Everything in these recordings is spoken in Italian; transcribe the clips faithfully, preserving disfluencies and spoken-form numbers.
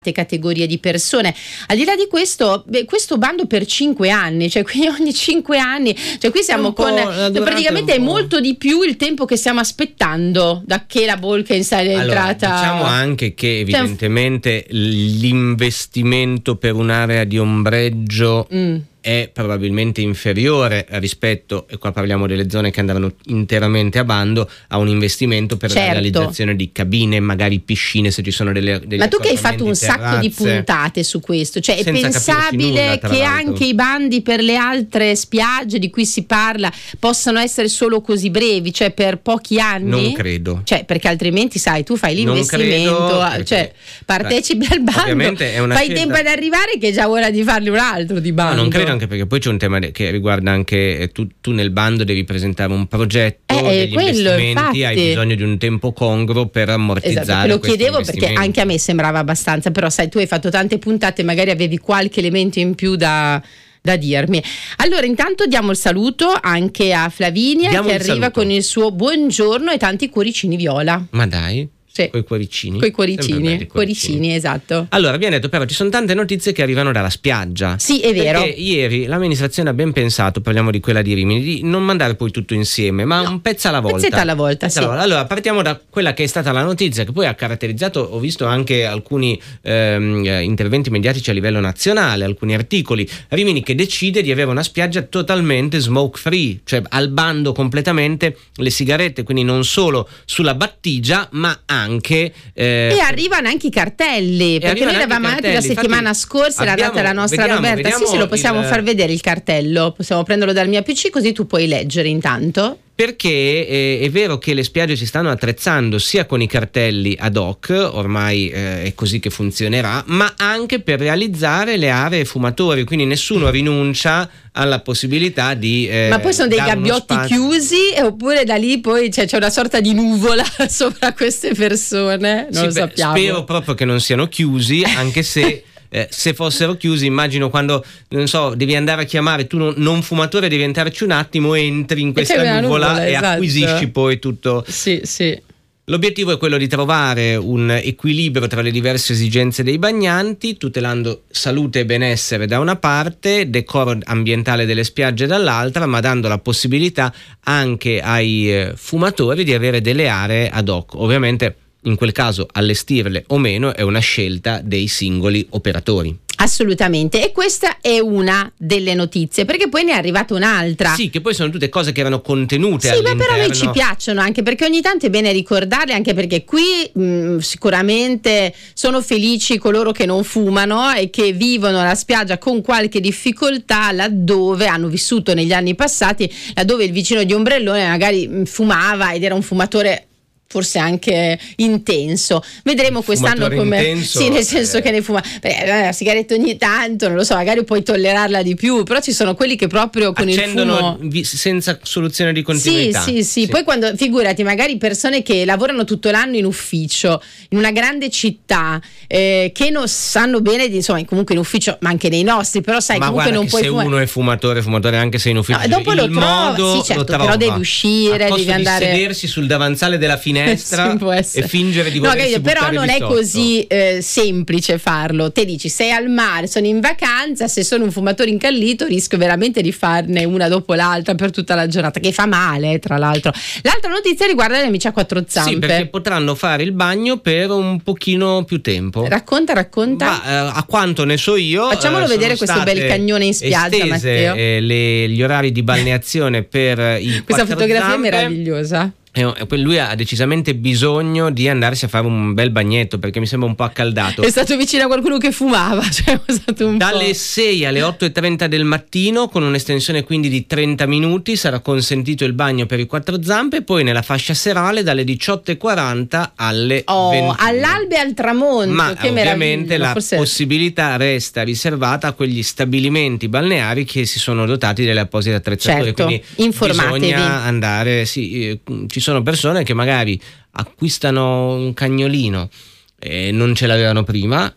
categorie di persone. Al di là di questo, beh, questo bando per cinque anni, cioè quindi ogni cinque anni, cioè qui siamo con praticamente è molto di più il tempo che stiamo aspettando da che la Bolkestein è allora, entrata. Diciamo anche che evidentemente cioè, l'investimento per un'area di ombreggio mm. è probabilmente inferiore rispetto, e qua parliamo delle zone che andavano interamente a bando, a un investimento per certo. la realizzazione di cabine, magari piscine se ci sono delle, delle ma tu che hai fatto un terrazze, sacco di puntate su questo, cioè è pensabile nulla, che anche i bandi per le altre spiagge di cui si parla possano essere solo così brevi, cioè per pochi anni? Non credo, cioè perché altrimenti sai tu fai l'investimento, perché, cioè partecipi beh, al bando, è una fai scelta... tempo ad arrivare che è già ora di farne un altro di bando. No, non credo, anche perché poi c'è un tema che riguarda anche tu, tu nel bando devi presentare un progetto, eh, degli quello, investimenti, infatti. Hai bisogno di un tempo congruo per ammortizzare. Esatto, te lo chiedevo perché anche a me sembrava abbastanza, però sai tu hai fatto tante puntate, magari avevi qualche elemento in più da da dirmi. Allora intanto diamo il saluto anche a Flavinia diamo che arriva saluto. Con il suo buongiorno e tanti cuoricini viola. Ma dai, sì. Coi cuoricini? Coi cuoricini, cuoricini, cuoricini, esatto. Allora, viene detto però ci sono tante notizie che arrivano dalla spiaggia. Sì, è vero. Perché ieri l'amministrazione ha ben pensato, parliamo di quella di Rimini, di non mandare poi tutto insieme, ma no, un pezzo alla volta. Pezzetto alla volta, pezzo sì. alla volta. Allora, partiamo da quella che è stata la notizia, che poi ha caratterizzato, ho visto anche alcuni ehm, interventi mediatici a livello nazionale, alcuni articoli. Rimini che decide di avere una spiaggia totalmente smoke free, cioè al bando completamente le sigarette, quindi non solo sulla battigia, ma anche eh, e arrivano anche i cartelli, perché noi l'avevamo mandato la settimana Infatti, scorsa, l'ha data la nostra vediamo, Roberta vediamo sì, sì, lo possiamo il... far vedere il cartello, possiamo prenderlo dal mio P C così tu puoi leggere intanto. Perché eh, è vero che le spiagge si stanno attrezzando sia con i cartelli ad hoc, ormai eh, è così che funzionerà, ma anche per realizzare le aree fumatorie, quindi nessuno rinuncia alla possibilità di eh, ma poi sono dei gabbiotti chiusi oppure da lì poi cioè, c'è una sorta di nuvola sopra queste persone, non sì, lo sappiamo. Beh, spero proprio che non siano chiusi, anche se Eh, se fossero chiusi, immagino quando non so devi andare a chiamare tu non, non fumatore, devi entrarci un attimo, entri in questa nuvola, nuvola e esatto. acquisisci poi tutto. Sì, sì. L'obiettivo è quello di trovare un equilibrio tra le diverse esigenze dei bagnanti, tutelando salute e benessere da una parte, decoro ambientale delle spiagge dall'altra, ma dando la possibilità anche ai eh, fumatori di avere delle aree ad hoc. Ovviamente in quel caso allestirle o meno è una scelta dei singoli operatori. Assolutamente, e questa è una delle notizie, perché poi ne è arrivata un'altra. Sì, che poi sono tutte cose che erano contenute sì, all'interno. Sì, ma però a noi ci piacciono, anche perché ogni tanto è bene ricordarle, anche perché qui mh, sicuramente sono felici coloro che non fumano e che vivono la spiaggia con qualche difficoltà, laddove hanno vissuto negli anni passati, laddove il vicino di ombrellone magari mh, fumava ed era un fumatore forse anche intenso. Vedremo quest'anno come intenso, sì, nel senso eh. che ne fuma beh, la sigaretta ogni tanto, non lo so, magari puoi tollerarla di più, però ci sono quelli che proprio con accendono il fumo vi- senza soluzione di continuità. Sì, sì, sì, sì. Poi quando figurati magari persone che lavorano tutto l'anno in ufficio in una grande città eh, che non sanno bene di, insomma comunque in ufficio, ma anche nei nostri, però sai ma comunque non puoi se fumare. Uno è fumatore, fumatore anche se in ufficio, no, dopo il lo modo trova, sì, certo, lo trova. Però devi uscire, a devi andare di sedersi sul davanzale della finestra sì, e fingere di volersi no, però non è sotto. così eh, semplice farlo. Te dici sei al mare, sono in vacanza, se sono un fumatore incallito rischio veramente di farne una dopo l'altra per tutta la giornata, che fa male tra l'altro. L'altra notizia riguarda gli amici a quattro zampe. Sì, perché potranno fare il bagno per un pochino più tempo. Racconta, racconta. Ma, eh, a quanto ne so io, facciamolo eh, vedere questo bel cagnone in spiaggia, estese, Matteo. Eh, le, gli orari di balneazione per i questa fotografia zampe. è meravigliosa. E lui ha decisamente bisogno di andarsi a fare un bel bagnetto, perché mi sembra un po' accaldato. È stato vicino a qualcuno che fumava, cioè è stato un dalle po'. sei alle otto e trenta del mattino, con un'estensione quindi di trenta minuti, sarà consentito il bagno per i quattro zampe. Poi nella fascia serale dalle diciotto e quaranta alle oh, ventuno, all'albe e al tramonto. ma che ovviamente la forse... possibilità resta riservata a quegli stabilimenti balneari che si sono dotati delle apposite attrezzature. Certo, quindi informatevi. Bisogna andare, sì, ci sono persone che magari acquistano un cagnolino e non ce l'avevano prima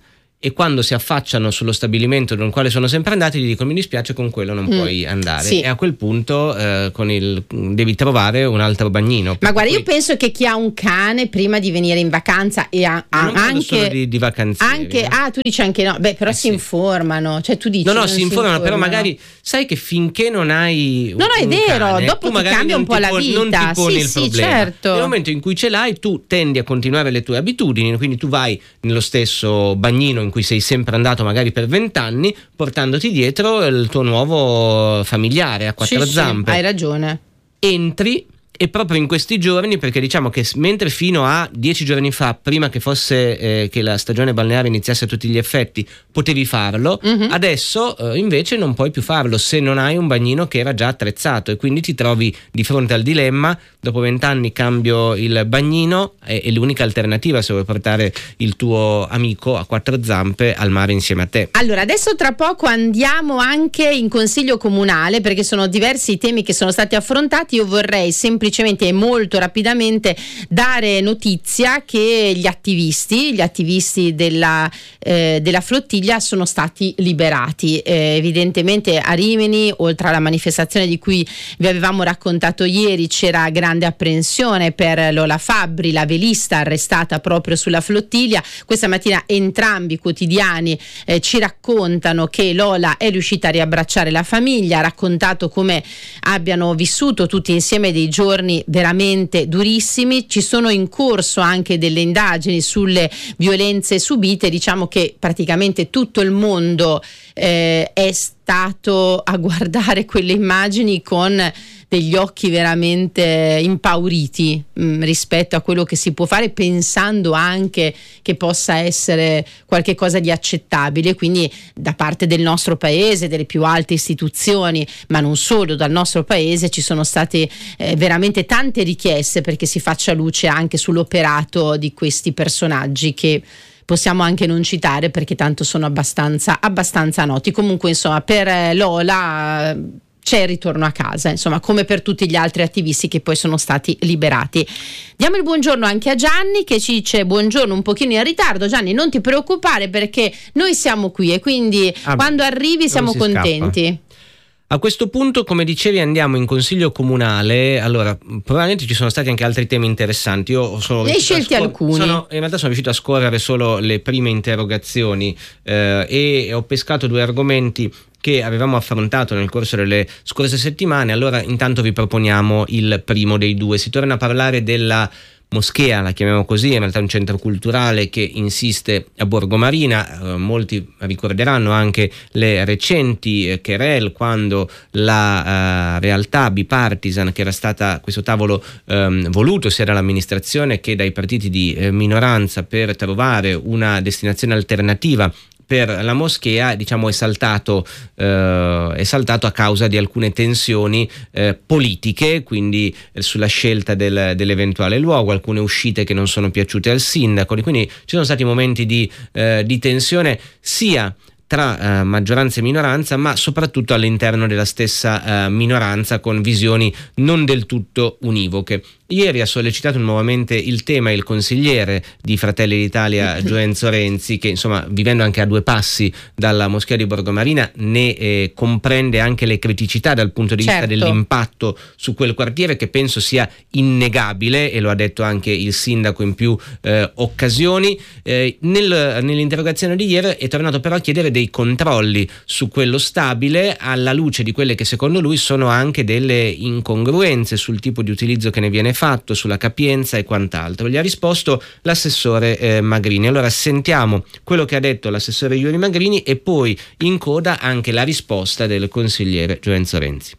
e quando si affacciano sullo stabilimento nel quale sono sempre andati gli dicono: mi dispiace, con quello non mm. puoi andare. Sì. E a quel punto eh, con il, devi trovare un altro bagnino. Ma guarda, poi, io penso che chi ha un cane prima di venire in vacanza e ha, ha anche solo di, di vacanzieri, anche eh. ah tu dici anche no, beh però eh, si sì. informano, cioè tu dici no no si, si informano, informano, però magari sai che finché non hai no no è vero cane, dopo ti cambia un po' la vita, non ti poni sì, il sì, problema. Certo. Nel momento in cui ce l'hai tu tendi a continuare le tue abitudini, quindi tu vai nello stesso bagnino in cui sei sempre andato magari per vent'anni, portandoti dietro il tuo nuovo familiare a quattro sì, zampe. Sì, hai ragione. Entri. E proprio in questi giorni, perché diciamo che mentre fino a dieci giorni fa, prima che fosse eh, che la stagione balneare iniziasse a tutti gli effetti, potevi farlo, mm-hmm. adesso eh, invece non puoi più farlo se non hai un bagnino che era già attrezzato, e quindi ti trovi di fronte al dilemma: dopo vent'anni cambio il bagnino, e, e l'unica alternativa se vuoi portare il tuo amico a quattro zampe al mare insieme a te. Allora, adesso tra poco andiamo anche in consiglio comunale, perché sono diversi i temi che sono stati affrontati. Io vorrei semplicemente semplicemente e molto rapidamente dare notizia che gli attivisti, gli attivisti della, eh, della flottiglia sono stati liberati. Eh, evidentemente a Rimini, oltre alla manifestazione di cui vi avevamo raccontato ieri, c'era grande apprensione per Lola Fabbri, la velista arrestata proprio sulla flottiglia. Questa mattina entrambi i quotidiani eh, ci raccontano che Lola è riuscita a riabbracciare la famiglia, ha raccontato come abbiano vissuto tutti insieme dei giorni veramente durissimi. Ci sono in corso anche delle indagini sulle violenze subite. Diciamo che praticamente tutto il mondo eh, è stato a guardare quelle immagini con degli occhi veramente impauriti mh, rispetto a quello che si può fare, pensando anche che possa essere qualche cosa di accettabile. Quindi da parte del nostro paese, delle più alte istituzioni, ma non solo, dal nostro paese ci sono state eh, veramente tante richieste perché si faccia luce anche sull'operato di questi personaggi, che possiamo anche non citare perché tanto sono abbastanza, abbastanza noti. Comunque insomma, per Lola c'è il ritorno a casa, insomma, come per tutti gli altri attivisti che poi sono stati liberati. Diamo il buongiorno anche a Gianni, che ci dice buongiorno un pochino in ritardo. Gianni, non ti preoccupare perché noi siamo qui e quindi ah, quando arrivi siamo contenti. Scappa. A questo punto, come dicevi, andiamo in consiglio comunale. Allora, probabilmente ci sono stati anche altri temi interessanti. Io sono ne hai scelti scor- alcuni. Sono, in realtà sono riuscito a scorrere solo le prime interrogazioni eh, e ho pescato due argomenti che avevamo affrontato nel corso delle scorse settimane. Allora, intanto vi proponiamo il primo dei due. Si torna a parlare della moschea, la chiamiamo così, in realtà è un centro culturale che insiste a Borgo Marina. Eh, molti ricorderanno anche le recenti eh, querelle, quando la eh, realtà bipartisan, che era stata questo tavolo ehm, voluto sia dall'amministrazione che dai partiti di eh, minoranza per trovare una destinazione alternativa per la moschea, diciamo è saltato, eh, è saltato a causa di alcune tensioni eh, politiche, quindi eh, sulla scelta del, dell'eventuale luogo, alcune uscite che non sono piaciute al sindaco, quindi ci sono stati momenti di, eh, di tensione sia tra eh, maggioranza e minoranza, ma soprattutto all'interno della stessa eh, minoranza, con visioni non del tutto univoche. Ieri ha sollecitato nuovamente il tema il consigliere di Fratelli d'Italia Gioenzo Renzi, che insomma, vivendo anche a due passi dalla moschea di Borgo Marina, ne eh, comprende anche le criticità dal punto di vista certo. dell'impatto su quel quartiere, che penso sia innegabile, e lo ha detto anche il sindaco in più eh, occasioni. Eh, nel, nell'interrogazione di ieri è tornato però a chiedere dei controlli su quello stabile, alla luce di quelle che secondo lui sono anche delle incongruenze sul tipo di utilizzo che ne viene fatto, sulla capienza e quant'altro. Gli ha risposto l'assessore eh, Magrini. Allora sentiamo quello che ha detto l'assessore Iuri Magrini e poi in coda anche la risposta del consigliere Gioenzo Renzi.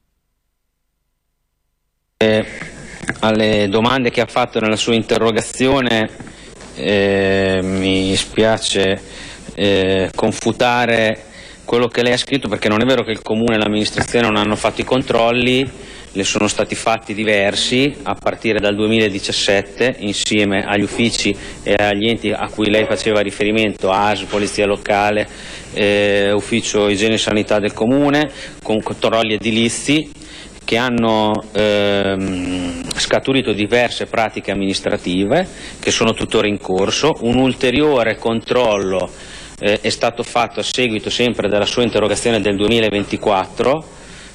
Eh, alle domande che ha fatto nella sua interrogazione eh, mi spiace eh, confutare quello che lei ha scritto, perché non è vero che il comune e l'amministrazione non hanno fatto i controlli. Ne sono stati fatti diversi a partire dal duemiladiciassette insieme agli uffici e agli enti a cui lei faceva riferimento, A S L, Polizia Locale, eh, Ufficio Igiene e Sanità del Comune, con controlli edilizi che hanno ehm, scaturito diverse pratiche amministrative che sono tuttora in corso. Un ulteriore controllo eh, è stato fatto a seguito sempre della sua interrogazione del duemilaventiquattro,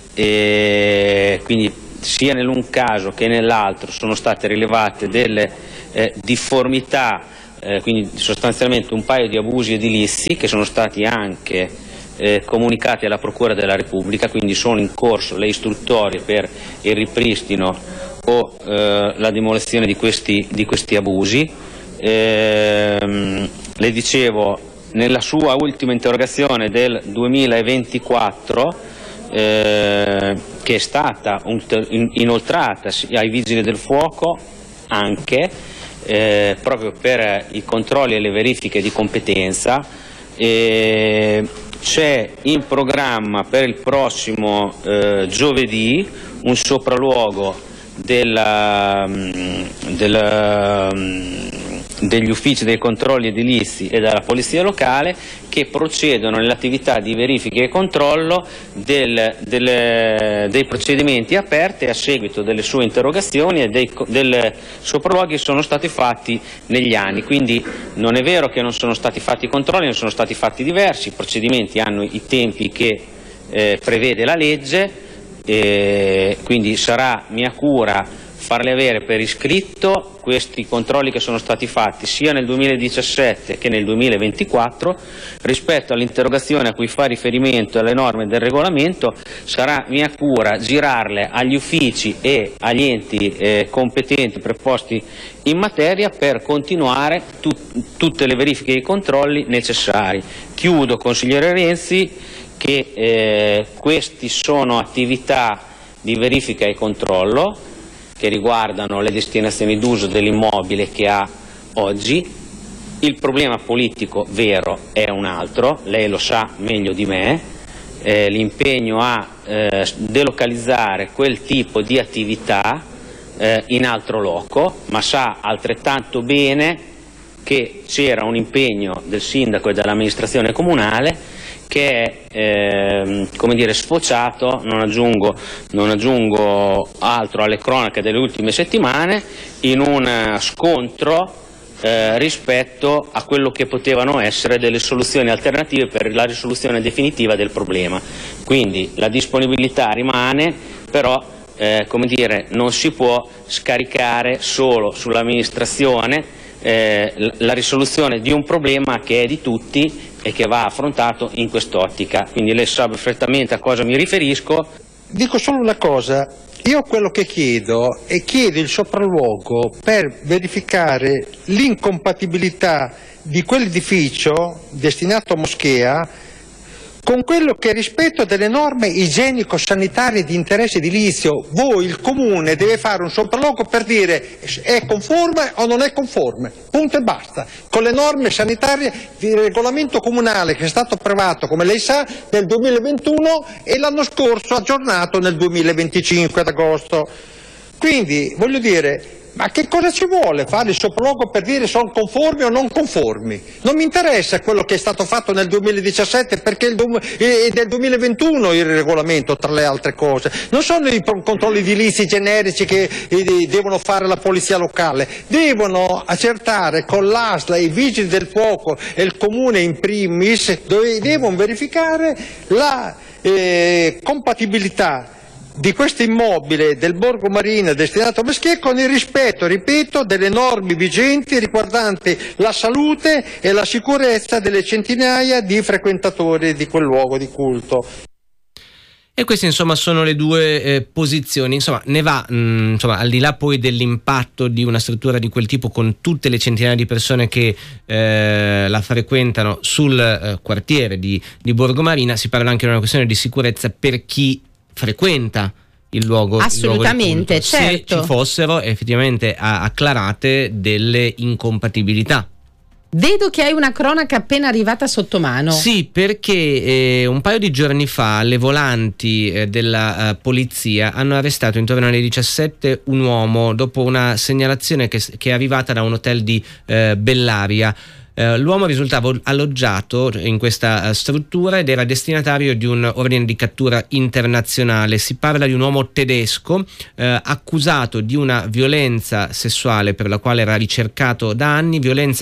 e quindi sia nell'un caso che nell'altro sono state rilevate delle eh, difformità, eh, quindi sostanzialmente un paio di abusi edilizi che sono stati anche eh, comunicati alla Procura della Repubblica, quindi sono in corso le istruttorie per il ripristino o eh, la demolizione di questi, di questi abusi. Eh, le dicevo, nella sua ultima interrogazione del duemilaventiquattro, Eh, che è stata inoltrata ai Vigili del Fuoco anche eh, proprio per i controlli e le verifiche di competenza. Eh, c'è in programma per il prossimo eh, giovedì un sopralluogo della, della, degli uffici dei controlli edilizi e della polizia locale, che procedono nell'attività di verifica e controllo del, del, dei procedimenti aperti a seguito delle sue interrogazioni e dei del sopralluoghi che sono stati fatti negli anni. Quindi non è vero che non sono stati fatti controlli, ne sono stati fatti diversi, i procedimenti hanno i tempi che eh, prevede la legge, e quindi sarà mia cura farle avere per iscritto questi controlli che sono stati fatti sia nel duemiladiciassette che nel duemilaventiquattro. Rispetto all'interrogazione a cui fa riferimento alle norme del regolamento, sarà mia cura girarle agli uffici e agli enti eh, competenti preposti in materia per continuare tu tutte le verifiche e i controlli necessari. Chiudo, consigliere Renzi, che eh, questi sono attività di verifica e controllo che riguardano le destinazioni d'uso dell'immobile che ha oggi. Il problema politico vero è un altro, lei lo sa meglio di me, eh, l'impegno a eh, delocalizzare quel tipo di attività eh, in altro loco, ma sa altrettanto bene che c'era un impegno del sindaco e dell'amministrazione comunale che è eh, come dire, sfociato, non aggiungo, non aggiungo altro alle cronache delle ultime settimane, in un scontro eh, rispetto a quello che potevano essere delle soluzioni alternative per la risoluzione definitiva del problema. Quindi la disponibilità rimane, però eh, come dire, non si può scaricare solo sull'amministrazione eh, la risoluzione di un problema che è di tutti e che va affrontato in quest'ottica. Quindi lei sa perfettamente a cosa mi riferisco. Dico solo una cosa, io quello che chiedo è chiedo il sopralluogo per verificare l'incompatibilità di quell'edificio destinato a moschea con quello che è rispetto delle norme igienico-sanitarie di interesse edilizio. Voi, il comune, deve fare un sopralluogo per dire è conforme o non è conforme, punto e basta, con le norme sanitarie di regolamento comunale che è stato approvato, come lei sa, nel duemilaventuno e l'anno scorso aggiornato nel duemilaventicinque ad agosto. Quindi, voglio dire, ma che cosa ci vuole fare il sopralluogo per dire sono conformi o non conformi? Non mi interessa quello che è stato fatto nel duemiladiciassette, perché è del duemilaventuno il regolamento, tra le altre cose. Non sono i controlli edilizi generici che devono fare la polizia locale, devono accertare con l'A S L, i vigili del fuoco e il comune in primis, dove devono verificare la eh, compatibilità di questo immobile del Borgo Marina destinato a moschea con il rispetto, ripeto, delle norme vigenti riguardanti la salute e la sicurezza delle centinaia di frequentatori di quel luogo di culto. E queste insomma sono le due eh, posizioni. Insomma, ne va mh, insomma, al di là poi dell'impatto di una struttura di quel tipo con tutte le centinaia di persone che eh, la frequentano sul eh, quartiere di, di Borgo Marina, si parla anche di una questione di sicurezza per chi frequenta il luogo. Assolutamente, il luogo di culto, certo. Se ci fossero effettivamente acclarate delle incompatibilità. Vedo che hai una cronaca appena arrivata sotto mano. Sì, perché eh, un paio di giorni fa le volanti eh, della uh, polizia hanno arrestato intorno alle diciassette un uomo dopo una segnalazione che, che è arrivata da un hotel di eh, Bellaria. Uh, l'uomo risultava alloggiato in questa uh, struttura ed era destinatario di un ordine di cattura internazionale. Si parla di un uomo tedesco uh, accusato di una violenza sessuale per la quale era ricercato da anni, violenza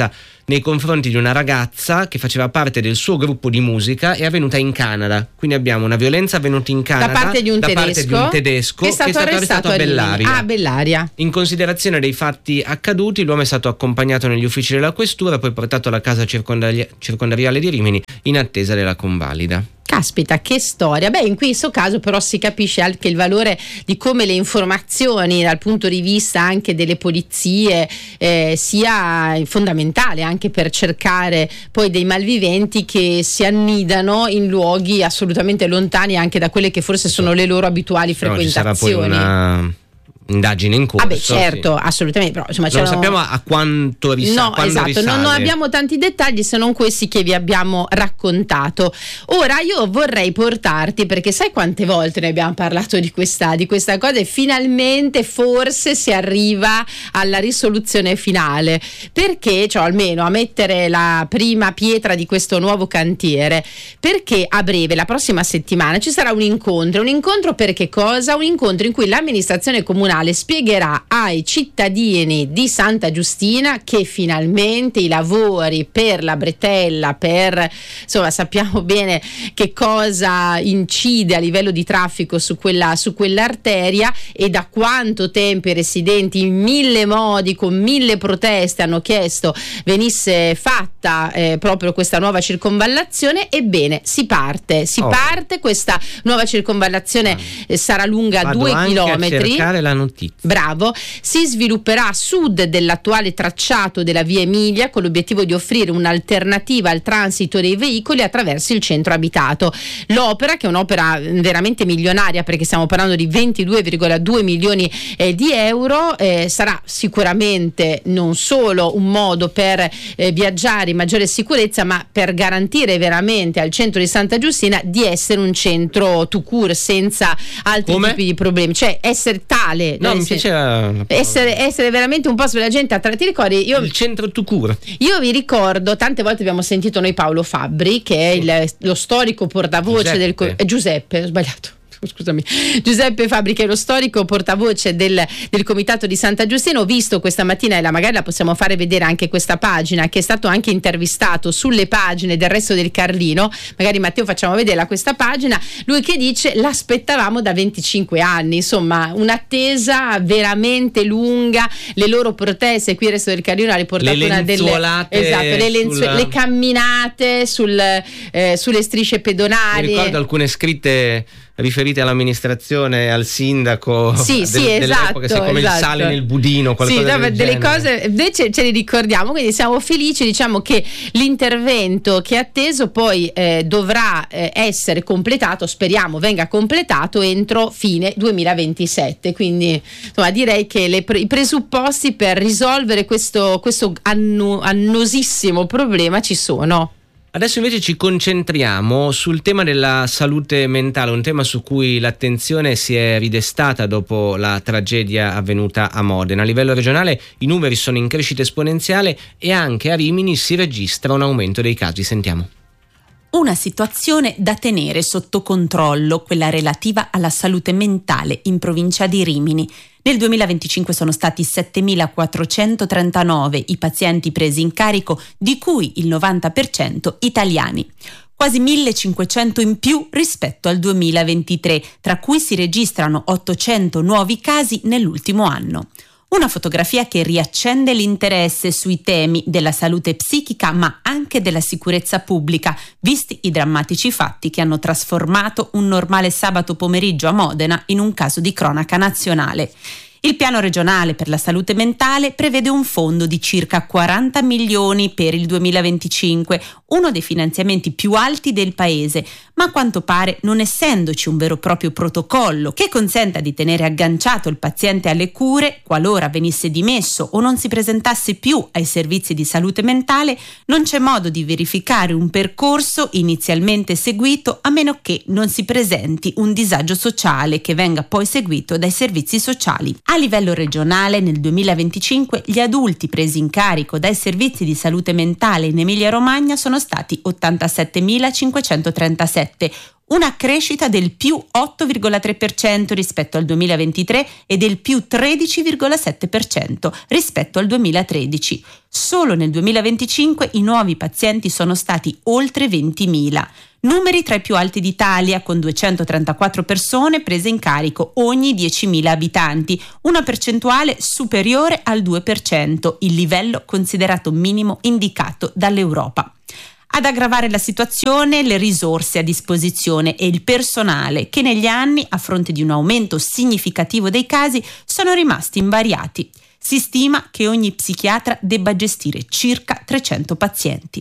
nei confronti di una ragazza che faceva parte del suo gruppo di musica e è avvenuta in Canada. Quindi abbiamo una violenza avvenuta in Canada da parte di un, da tedesco, parte di un tedesco che è stato, che è stato arrestato, arrestato a Bellaria. Ah, Bellaria. In considerazione dei fatti accaduti, l'uomo è stato accompagnato negli uffici della questura, poi portato alla casa circondari- circondariale di Rimini in attesa della convalida. Caspita, che storia. Beh, in questo caso però si capisce anche il valore di come le informazioni dal punto di vista anche delle polizie eh, sia fondamentale anche per cercare poi dei malviventi che si annidano in luoghi assolutamente lontani anche da quelle che forse sono le loro abituali frequentazioni. No, ci sarà poi una indagine in corso. Ah beh, certo, sì, assolutamente, però insomma non sappiamo a quanto risale. No, esatto, risale. non, non abbiamo tanti dettagli se non questi che vi abbiamo raccontato. Ora io vorrei portarti, perché sai quante volte ne abbiamo parlato di questa, di questa cosa, e finalmente forse si arriva alla risoluzione finale, perché, cioè almeno a mettere la prima pietra di questo nuovo cantiere, perché a breve, la prossima settimana, ci sarà un incontro, un incontro per che cosa? Un incontro in cui l'amministrazione comunale spiegherà ai cittadini di Santa Giustina che finalmente i lavori per la bretella, per insomma sappiamo bene che cosa incide a livello di traffico su quella su quell'arteria e da quanto tempo i residenti in mille modi, con mille proteste, hanno chiesto venisse fatta eh, proprio questa nuova circonvallazione. Ebbene, si parte, si oh. parte, questa nuova circonvallazione eh, sarà lunga Vado due anche chilometri. A cercare la notizia. Bravo, si svilupperà a sud dell'attuale tracciato della via Emilia con l'obiettivo di offrire un'alternativa al transito dei veicoli attraverso il centro abitato. L'opera, che è un'opera veramente milionaria perché stiamo parlando di ventidue virgola due milioni eh, di euro, eh, sarà sicuramente non solo un modo per eh, viaggiare in maggiore sicurezza, ma per garantire veramente al centro di Santa Giustina di essere un centro tout court senza altri Come? tipi di problemi, cioè essere tale. No, mi piaceva essere, essere veramente un posto per la gente attra- ti ricordi io, il centro tout court. Io vi ricordo, tante volte abbiamo sentito noi Paolo Fabbri, che è il, lo storico portavoce Giuseppe. del eh, Giuseppe, ho sbagliato scusami, Giuseppe Fabbri, che è lo storico portavoce del, del comitato di Santa Giustina. Ho visto questa mattina, e la magari la possiamo fare vedere anche questa pagina, che è stato anche intervistato sulle pagine del Resto del Carlino, magari Matteo facciamo vedere questa pagina, lui che dice l'aspettavamo da venticinque anni, insomma un'attesa veramente lunga, le loro proteste qui il Resto del Carlino ha riportato le una delle esatto, le, lenzu- sulla... le camminate sul, eh, sulle strisce pedonali. Mi ricordo alcune scritte riferite all'amministrazione, al sindaco, sì, del, sì, esatto, dell'epoca, come esatto. il sale nel budino, qualcosa sì, no, del delle genere. cose invece ce li ricordiamo, quindi siamo felici, diciamo che l'intervento che è atteso poi eh, dovrà eh, essere completato, speriamo venga completato entro fine duemilaventisette, quindi insomma direi che le pre- i presupposti per risolvere questo, questo anno- annosissimo problema ci sono. Adesso invece ci concentriamo sul tema della salute mentale, un tema su cui l'attenzione si è ridestata dopo la tragedia avvenuta a Modena. A livello regionale i numeri sono in crescita esponenziale e anche a Rimini si registra un aumento dei casi. Sentiamo. Una situazione da tenere sotto controllo, quella relativa alla salute mentale in provincia di Rimini. Nel duemilaventicinque sono stati settemilaquattrocentotrentanove i pazienti presi in carico, di cui il novanta per cento italiani. Quasi millecinquecento in più rispetto al duemilaventitré, tra cui si registrano ottocento nuovi casi nell'ultimo anno. Una fotografia che riaccende l'interesse sui temi della salute psichica, ma anche della sicurezza pubblica, visti i drammatici fatti che hanno trasformato un normale sabato pomeriggio a Modena in un caso di cronaca nazionale. Il piano regionale per la salute mentale prevede un fondo di circa quaranta milioni per il duemilaventicinque, uno dei finanziamenti più alti del paese, ma a quanto pare, non essendoci un vero e proprio protocollo che consenta di tenere agganciato il paziente alle cure, qualora venisse dimesso o non si presentasse più ai servizi di salute mentale, non c'è modo di verificare un percorso inizialmente seguito, a meno che non si presenti un disagio sociale che venga poi seguito dai servizi sociali. A livello regionale, nel duemilaventicinque gli adulti presi in carico dai servizi di salute mentale in Emilia-Romagna sono stati ottantasettemilacinquecentotrentasette, una crescita del più otto virgola tre per cento rispetto al duemilaventitré e del più tredici virgola sette per cento rispetto al duemilatredici. Solo nel duemilaventicinque i nuovi pazienti sono stati oltre ventimila. Numeri tra i più alti d'Italia, con duecentotrentaquattro persone prese in carico ogni diecimila abitanti, una percentuale superiore al due per cento, il livello considerato minimo indicato dall'Europa. Ad aggravare la situazione, le risorse a disposizione e il personale che negli anni, a fronte di un aumento significativo dei casi, sono rimasti invariati. Si stima che ogni psichiatra debba gestire circa trecento pazienti.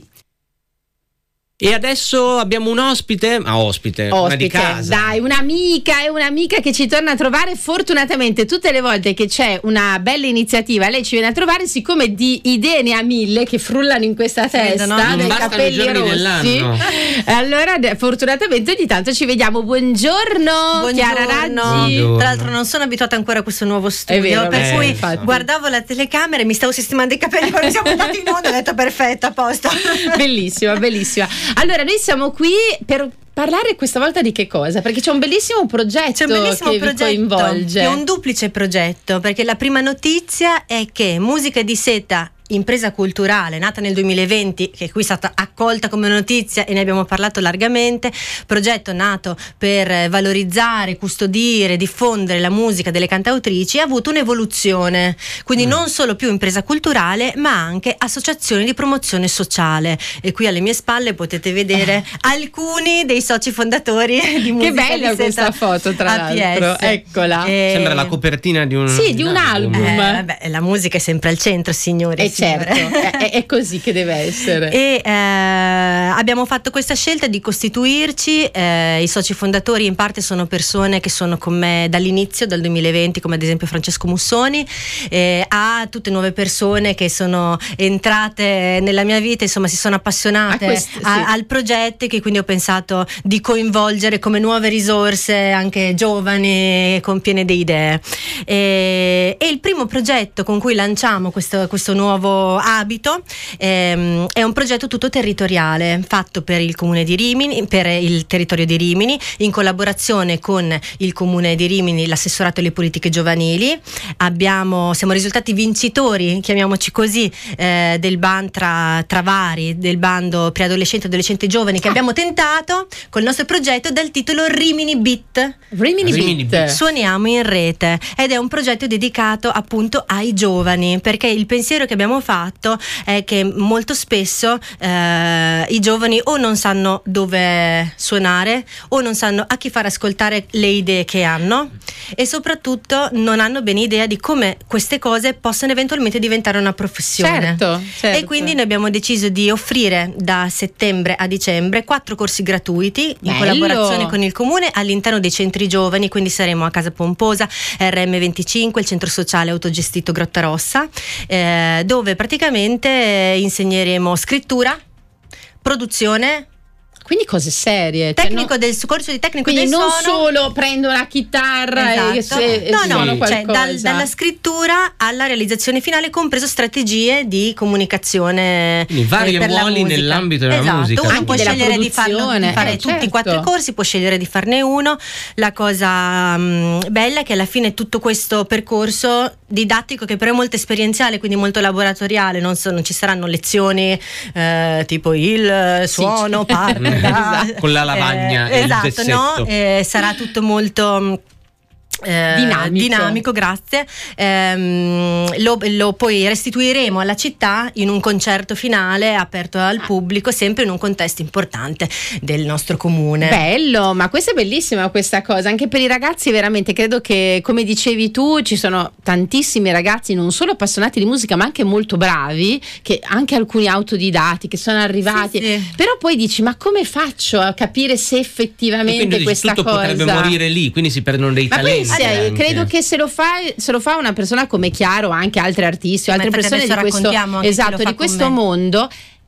E adesso abbiamo un ospite, ah ospite, ospite, una di casa. Dai, un'amica, è un'amica che ci torna a trovare. Fortunatamente tutte le volte che c'è una bella iniziativa lei ci viene a trovare, siccome di idee ne ha mille che frullano in questa testa, no? dei capelli rossi. Allora fortunatamente ogni tanto ci vediamo. Buongiorno, Buongiorno. Chiara Raggi. Buongiorno. Tra l'altro non sono abituata ancora a questo nuovo studio, vero, per eh, cui infatti. guardavo la telecamera e mi stavo sistemando i capelli quando siamo andati in onda, ho detto perfetto, a posto. Bellissima, bellissima. Allora noi siamo qui per parlare questa volta di che cosa? Perché c'è un bellissimo progetto C'è un bellissimo che progetto, vi coinvolge. è un duplice progetto, perché la prima notizia è che Musica di Seta, impresa culturale nata nel duemilaventi, che qui è stata accolta come notizia e ne abbiamo parlato largamente, progetto nato per valorizzare, custodire, diffondere la musica delle cantautrici, ha avuto un'evoluzione, quindi mm. non solo più impresa culturale ma anche associazione di promozione sociale, e qui alle mie spalle potete vedere alcuni dei soci fondatori di Musica Che bella di Seta questa foto, tra A P S. l'altro, eccola. E... Sembra la copertina di un Sì, di un album. Eh, vabbè, la musica è sempre al centro, signori. E certo, è, è così che deve essere. E eh, abbiamo fatto questa scelta di costituirci, eh, i soci fondatori in parte sono persone che sono con me dall'inizio, dal duemilaventi, come ad esempio Francesco Mussoni, eh, a tutte nuove persone che sono entrate nella mia vita, insomma si sono appassionate a questo, sì. a, al progetto, e che quindi ho pensato di coinvolgere come nuove risorse anche giovani con piene di idee. E, e il primo progetto con cui lanciamo questo, questo nuovo abito ehm, è un progetto tutto territoriale fatto per il comune di Rimini, per il territorio di Rimini, in collaborazione con il comune di Rimini, l'assessorato alle politiche giovanili. Abbiamo, siamo risultati vincitori, chiamiamoci così, eh, del bando tra, tra vari, del bando preadolescente e adolescente giovani che ah. abbiamo tentato col nostro progetto dal titolo Rimini Beat. Rimini, Rimini Beat. Suoniamo in rete, ed è un progetto dedicato appunto ai giovani, perché il pensiero che abbiamo fatto è che molto spesso eh, i giovani o non sanno dove suonare o non sanno a chi far ascoltare le idee che hanno, e soprattutto non hanno bene idea di come queste cose possano eventualmente diventare una professione. Certo, certo. E quindi noi abbiamo deciso di offrire da settembre a dicembre quattro corsi gratuiti in Bello. collaborazione con il comune all'interno dei centri giovani, quindi saremo a Casa Pomposa, R M venticinque, il centro sociale autogestito Grotta Rossa, eh, dove praticamente insegneremo scrittura, produzione, quindi cose serie, tecnico cioè, no, del corso di tecnico quindi del non suono. solo prendo la chitarra Esatto. e, e, no e no suono cioè, qualcosa. dal, dalla scrittura alla realizzazione finale, compreso strategie di comunicazione. Quindi vari eh, per ruoli la nell'ambito della esatto. musica. Uno Anche può della scegliere di, farlo, di fare eh, tutti certo. i quattro corsi, può scegliere di farne uno. La cosa mh, bella è che alla fine tutto questo percorso didattico, che però è molto esperienziale, quindi molto laboratoriale, non, so, non ci saranno lezioni eh, tipo il suono sì. parte da, esatto. con la lavagna eh, e il esatto, gessetto. no? Eh, sarà tutto molto Eh, dinamico. dinamico, grazie. Ehm, lo, lo poi restituiremo alla città in un concerto finale aperto al pubblico, sempre in un contesto importante del nostro comune. Bello, ma questa è bellissima questa cosa, anche per i ragazzi veramente. Credo che, come dicevi tu, ci sono tantissimi ragazzi non solo appassionati di musica ma anche molto bravi, che anche alcuni autodidatti che sono arrivati, sì, sì. però poi dici ma come faccio a capire se effettivamente quindi questa tutto cosa potrebbe morire lì, quindi si perdono dei ma talenti. poi sì, anche. credo che se lo fa se lo fa una persona come Chiaro, anche altri artisti o altre Ma persone di questo, anche esatto, chi lo fa di questo con me. mondo,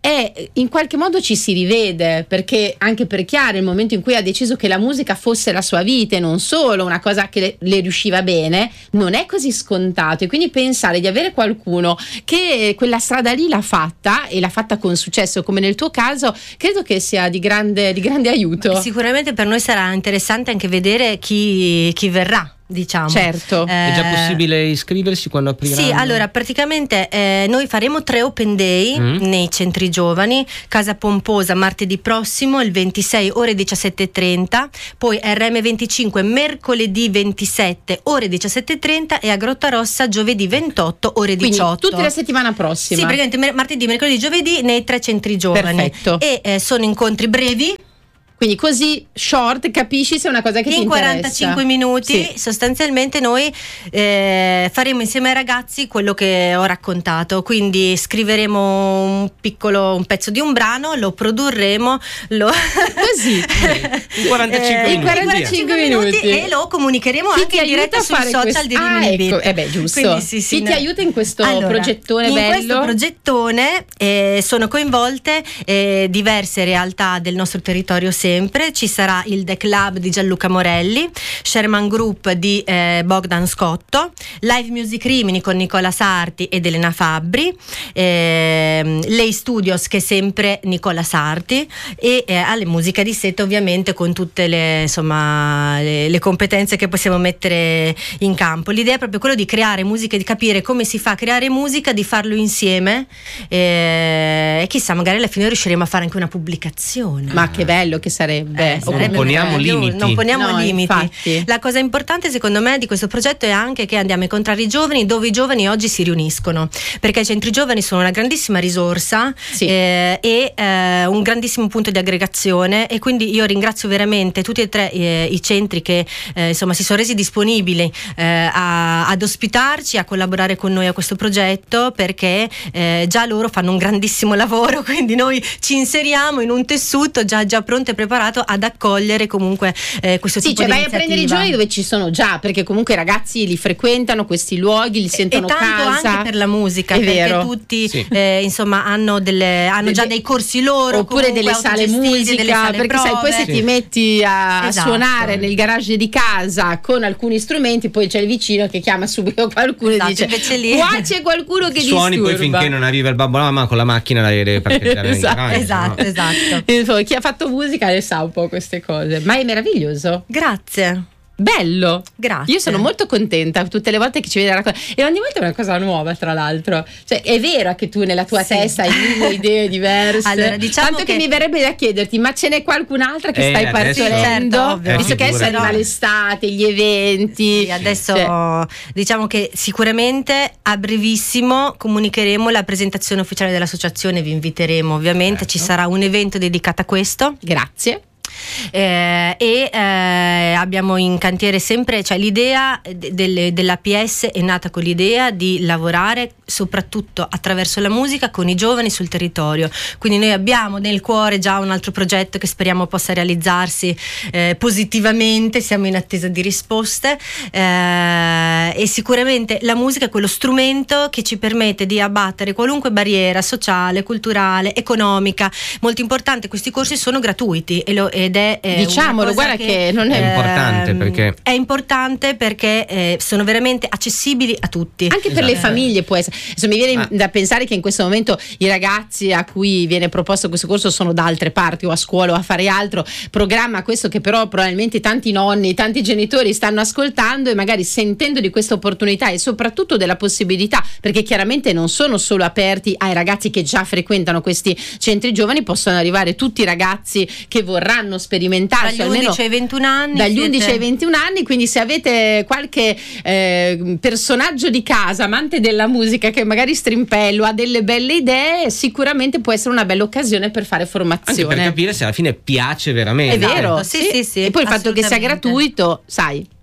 è in qualche modo ci si rivede, perché anche per Chiara il momento in cui ha deciso che la musica fosse la sua vita e non solo una cosa che le, le riusciva bene, non è così scontato, e quindi pensare di avere qualcuno che quella strada lì l'ha fatta e l'ha fatta con successo come nel tuo caso, credo che sia di grande, di grande aiuto. Sicuramente per noi sarà interessante anche vedere chi, chi verrà, diciamo. Certo. Eh, È già possibile iscriversi quando apriranno? Sì, allora praticamente eh, noi faremo tre open day Mm. nei centri giovani. Casa Pomposa martedì prossimo, il ventisei ore diciassette e trenta, poi R M venticinque mercoledì ventisette ore diciassette e trenta e a Grottarossa giovedì ventotto ore diciotto. Quindi tutta la settimana prossima. Sì, praticamente mer- martedì, mercoledì, giovedì nei tre centri giovani. Perfetto. E eh, sono incontri brevi. Quindi così short, capisci se è una cosa che ti In interessa. quarantacinque minuti Sì. sostanzialmente noi eh, faremo insieme ai ragazzi quello che ho raccontato, quindi scriveremo un piccolo un pezzo di un brano, lo produrremo, lo Così. In quarantacinque eh, minuti. in quarantacinque minuti minuti. e lo comunicheremo Chi anche ti in diretta aiuta a sui fare social questo? di Ah, Rimini ecco, Beat. eh beh, giusto. Quindi, sì, sì, Chi ti no. aiuta in questo Allora, progettone in bello? questo progettone eh, sono coinvolte eh, diverse realtà del nostro territorio sempre. Ci sarà il The Club di Gianluca Morelli, Sherman Group di eh, Bogdan Scotto, Live Music Rimini con Nicola Sarti ed Elena Fabbri, eh, Lei Studios che è sempre Nicola Sarti, e eh, alle musica di sette ovviamente con tutte le, insomma, le, le competenze che possiamo mettere in campo. L'idea è proprio quello di creare musica, di capire come si fa a creare musica, di farlo insieme eh, e chissà, magari alla fine riusciremo a fare anche una pubblicazione. Ma che bello che sarebbe. Eh, O sarebbe non poniamo bello. limiti. Non poniamo No, limiti. infatti. La cosa importante secondo me di questo progetto è anche che andiamo a incontrare i giovani dove i giovani oggi si riuniscono, perché i centri giovani sono una grandissima risorsa Sì. eh, e eh, un grandissimo punto di aggregazione, e quindi io ringrazio veramente tutti e tre eh, i centri che eh, insomma si sono resi disponibili eh, a, ad ospitarci, a collaborare con noi a questo progetto, perché eh, già loro fanno un grandissimo lavoro, quindi noi ci inseriamo in un tessuto già, già pronto e preparato ad accogliere comunque eh, questo Sì, tipo cioè di vai a iniziativa. prendere i giovani dove ci sono già, perché comunque i ragazzi li frequentano questi luoghi, li sentono e tanto casa. anche per la musica, È perché vero. tutti Sì. eh, insomma hanno, delle, hanno De- già dei corsi loro, oppure comunque delle sale autogestiti, musica, delle sale perché sai, poi se prove. ti metti a Esatto. suonare nel garage di casa con alcuni strumenti, poi c'è il vicino che chiama subito qualcuno Esatto, e dice invece lì- qua c'è qualcuno che Suoni disturba. poi finché non arriva il babbo alla mamma con la macchina la deve parcheggiare in Esatto, garage, esatto, no? esatto. Insomma, chi ha fatto musica le sa un po' queste cose, ma è meraviglioso. Grazie. Bello, Grazie. Io sono molto contenta tutte le volte che ci vedi raccontare, e ogni volta è una cosa nuova, tra l'altro. Cioè, è vero che tu nella tua Sì. testa hai mille idee diverse. Allora, diciamo tanto che... che mi verrebbe da chiederti, ma ce n'è qualcun'altra che Eh, stai adesso- partorendo? Certo, ovvio. Visto Eh, che adesso figurati. arriva l'estate, gli eventi. Sì, adesso Cioè, diciamo che sicuramente a brevissimo comunicheremo la presentazione ufficiale dell'associazione, vi inviteremo ovviamente, Certo. ci sarà un evento dedicato a questo. grazie. Eh, e eh, abbiamo in cantiere sempre, cioè l'idea de- delle- dell'A P S è nata con l'idea di lavorare soprattutto attraverso la musica con i giovani sul territorio, quindi noi abbiamo nel cuore già un altro progetto che speriamo possa realizzarsi eh, positivamente, siamo in attesa di risposte eh, e sicuramente la musica è quello strumento che ci permette di abbattere qualunque barriera sociale, culturale, economica. Molto importante, questi corsi sono gratuiti e lo, ed è eh, Diciamolo, una cosa guarda che non è- È importante ehm, perché- è importante perché eh, sono veramente accessibili a tutti. Anche per le Esatto. famiglie può essere. Insomma, mi viene Ah. da pensare che in questo momento i ragazzi a cui viene proposto questo corso sono da altre parti, o a scuola o a fare altro. Programma questo che però probabilmente tanti nonni, tanti genitori stanno ascoltando, e magari sentendo di questa opportunità e soprattutto della possibilità, perché chiaramente non sono solo aperti ai ragazzi che già frequentano questi centri giovani, possono arrivare tutti i ragazzi che vorranno sperimentarsi Dagli almeno undici ai ventuno anni. dagli siete- undici ai ventuno anni. Quindi se avete qualche eh, personaggio di casa amante della musica che magari strimpello, ha delle belle idee, sicuramente può essere una bella occasione per fare Anche formazione. per capire se alla fine piace veramente. È vero, Sì, sì, sì, e poi il fatto che sia assolutamente. gratuito, sai,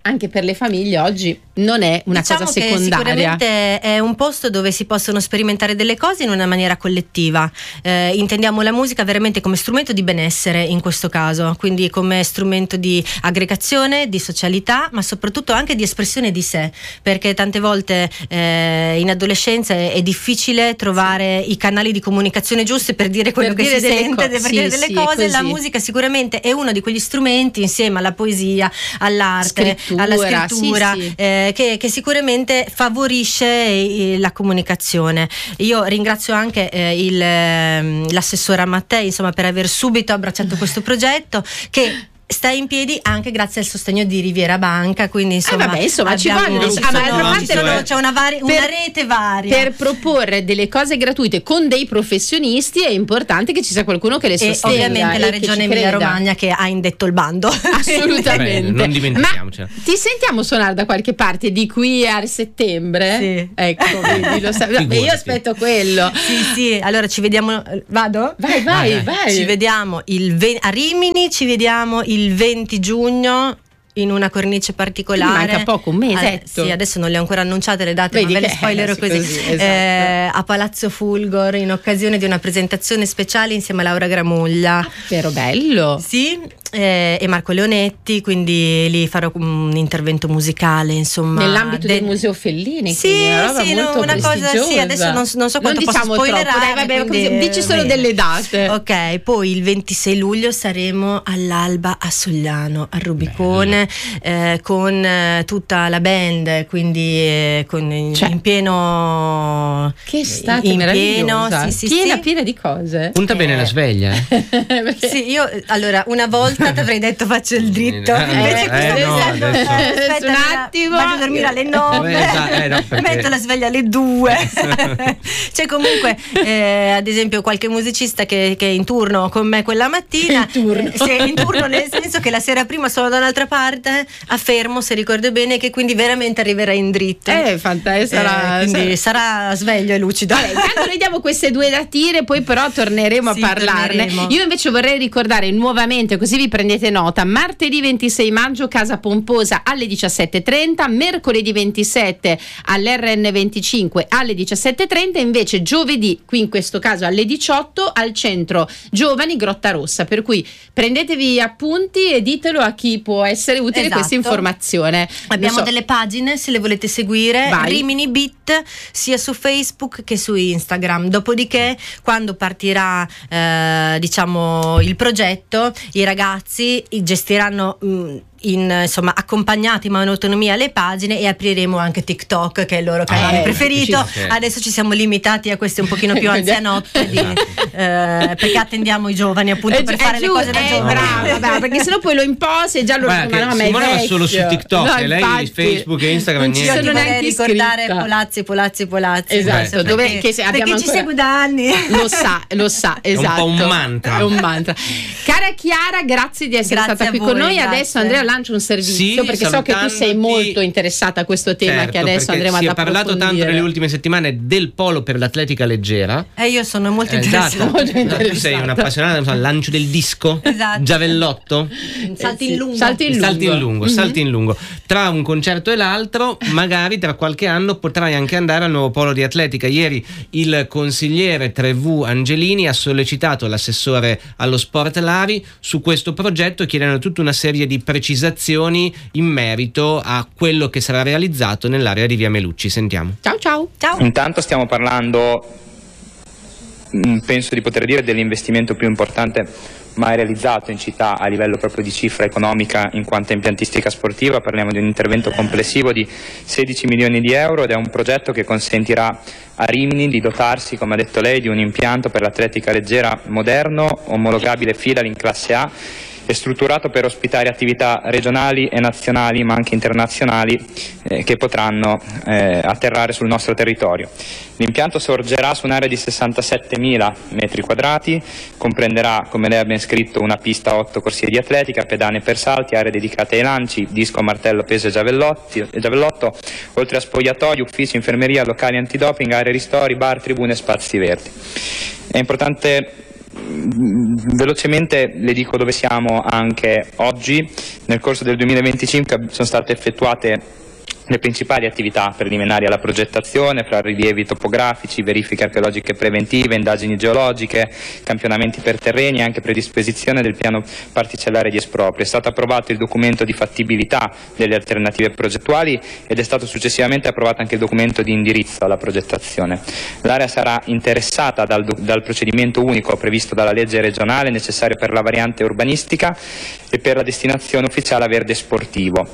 anche per le famiglie oggi non è una diciamo cosa secondaria. Che sicuramente è un posto dove si possono sperimentare delle cose in una maniera collettiva. Eh, intendiamo la musica veramente come strumento di benessere in questo caso, quindi come strumento di aggregazione, di socialità, ma soprattutto anche di espressione di sé, perché tante volte eh, in adolescenza è, è difficile trovare sì. i canali di comunicazione giusti per dire quello per che dire si sente, co- per sì, dire delle sì, cose. La così. musica sicuramente è uno di quegli strumenti, insieme alla poesia, all'arte, scrittura, alla scrittura, sì, sì. Eh, che, che sicuramente favorisce eh, la comunicazione. Io ringrazio anche eh, il, eh, l'assessora Mattei, insomma, per aver subito abbracciato questo progetto che sta in piedi anche grazie al sostegno di Riviera Banca, quindi insomma, eh vabbè, insomma ci abbiamo, vogliono, ci ah, ma sono, d'altra ci parte sono, eh. c'è una, vari, per, una rete varia per proporre delle cose gratuite con dei professionisti. È importante che ci sia qualcuno che le e sostenga, ovviamente la e che regione ci Emilia creda. Romagna che ha indetto il bando. Assolutamente. Bene, non dimentichiamocela. Ma ti sentiamo suonare da qualche parte di qui a settembre? Sì. Ecco, vedi, lo sai. Beh, io aspetto quello. Sì, sì, allora ci vediamo. Vado? Vai, vai, Vai, vai. Ci vediamo il ve- a Rimini, ci vediamo il venti giugno in una cornice particolare. Quindi manca poco, un mesetto. Ah, sì, adesso non le ho ancora annunciate le date, Vedi ma ve le che- spoilerò eh, sì, così. così, esatto. Eh, a Palazzo Fulgor in occasione di una presentazione speciale insieme a Laura Gramuglia. Però bello. Sì, eh, e Marco Leonetti, quindi lì farò un intervento musicale, insomma. Nell'ambito de- del Museo Fellini, Sì, quindi una roba sì, molto no, una cosa, prestigiosa. sì, adesso non, non so quanto non posso diciamo spoilerare. troppo, dai, vabbè, quindi, così, dici solo bene. delle date. Ok, poi il ventisei luglio saremo all'Alba a Sogliano, al Rubicone, eh, con eh, tutta la band, quindi eh, con, in, Cioè, in pieno Che estate in meravigliosa. pieno, sì, sì, piena sì. piena di cose. Punta bene la sveglia, eh? Perché- Sì, io allora una volta ti avrei detto faccio il dritto, Eh, invece eh, questa no, volta- adesso- aspetta, Un allora, attimo. vado a dormire alle nove, Eh, esatto, eh, no, perché- metto la sveglia alle due. C'è comunque eh, ad esempio qualche musicista che, che è in turno con me quella mattina, In turno. eh, sì, in turno nel senso che la sera prima sono da un'altra parte a Fermo, se ricordo bene, che quindi veramente arriverà in dritto. Eh, fantastico, sarà, Eh, quindi sarà- sarà sveglio e lucido. Vabbè, intanto noi diamo queste due datine, poi però torneremo Sì, a parlarne. torneremo. Io invece vorrei ricordare nuovamente, così vi prendete nota: martedì ventisei maggio Casa Pomposa alle diciassette e trenta, mercoledì ventisette all'R N venticinque alle diciassette e trenta, invece giovedì, qui in questo caso alle diciotto, al centro Giovani Grotta Rossa. Per cui prendetevi appunti e ditelo a chi può essere utile Esatto. questa informazione. Abbiamo Non so- delle pagine, se le volete seguire, Vai. Rimini Beat, sia su Facebook che su Instagram. Dopodiché, quando partirà eh, diciamo il progetto, i ragazzi gestiranno mh, in, insomma, accompagnati ma in autonomia le pagine, e apriremo anche TikTok, che è il loro canale Eh, preferito. sì, sì. Adesso ci siamo limitati a questi un pochino più anzianotti, di, Esatto. eh, perché attendiamo i giovani appunto Eh, per è fare le giusto, cose da eh, giovani. brava, brava, perché sennò poi lo imposi e già lo Guarda dico, che ma no, ma è Simona va vecchio. solo su TikTok, No, e lei infatti, Facebook e Instagram non ci niente. sono Io ti vorrei neanche ricordare iscritta. Polazzi, Polazzi, Polazzi. Esatto, Questo dove- perché, che se abbiamo perché ci ancora- segue da anni. Lo sa, lo sa, un po' esatto. un mantra. È un mantra. Cara Chiara, grazie di essere Grazie stata a qui voi, con noi. grazie. Adesso Andrea lancia un servizio, Sì, perché so che tu sei salutandoti. molto interessata a questo tema, Certo, che adesso perché andremo si ad è parlato tanto approfondire. nelle ultime settimane del polo per l'atletica leggera. E io sono molto Eh, interessata. esatto. Molto Tu sei interessata. un'appassionata, non so, al lancio del disco, Esatto. giavellotto. Salti Eh, sì. in lungo. Salti in Salti in lungo. lungo, Mhm. salti in lungo. Tra un concerto e l'altro, magari tra qualche anno potrai anche andare al nuovo polo di atletica. Ieri il consigliere Trevu Angelini ha sollecitato l'assessore allo sport Lari su questo progetto, chiedendo tutta una serie di precisazioni in merito a quello che sarà realizzato nell'area di Via Melucci. Sentiamo. Ciao ciao. Ciao. Intanto stiamo parlando, mh, penso di poter dire, dell'investimento più importante mai realizzato in città a livello proprio di cifra economica in quanto a impiantistica sportiva. Parliamo di un intervento complessivo di sedici milioni di euro ed è un progetto che consentirà a Rimini di dotarsi, come ha detto lei, di un impianto per l'atletica leggera moderno, omologabile FIDAL in classe A, è strutturato per ospitare attività regionali e nazionali ma anche internazionali eh, che potranno eh, atterrare sul nostro territorio. L'impianto sorgerà su un'area di sessantasettemila metri quadrati, comprenderà, come lei ha ben scritto, una pista a otto corsie di atletica, pedane per salti, aree dedicate ai lanci, disco, martello, peso e giavellotti- e giavellotto, oltre a spogliatoi, uffici, infermeria, locali antidoping, aree ristori, bar, tribune e spazi verdi. È importante Velocemente le dico dove siamo anche oggi. Nel corso del duemilaventicinque sono state effettuate le principali attività preliminari alla progettazione, fra rilievi topografici, verifiche archeologiche preventive, indagini geologiche, campionamenti per terreni e anche predisposizione del piano particellare di esproprio. È stato approvato il documento di fattibilità delle alternative progettuali ed è stato successivamente approvato anche il documento di indirizzo alla progettazione. L'area sarà interessata dal, dal procedimento unico previsto dalla legge regionale necessario per la variante urbanistica e per la destinazione ufficiale a verde sportivo.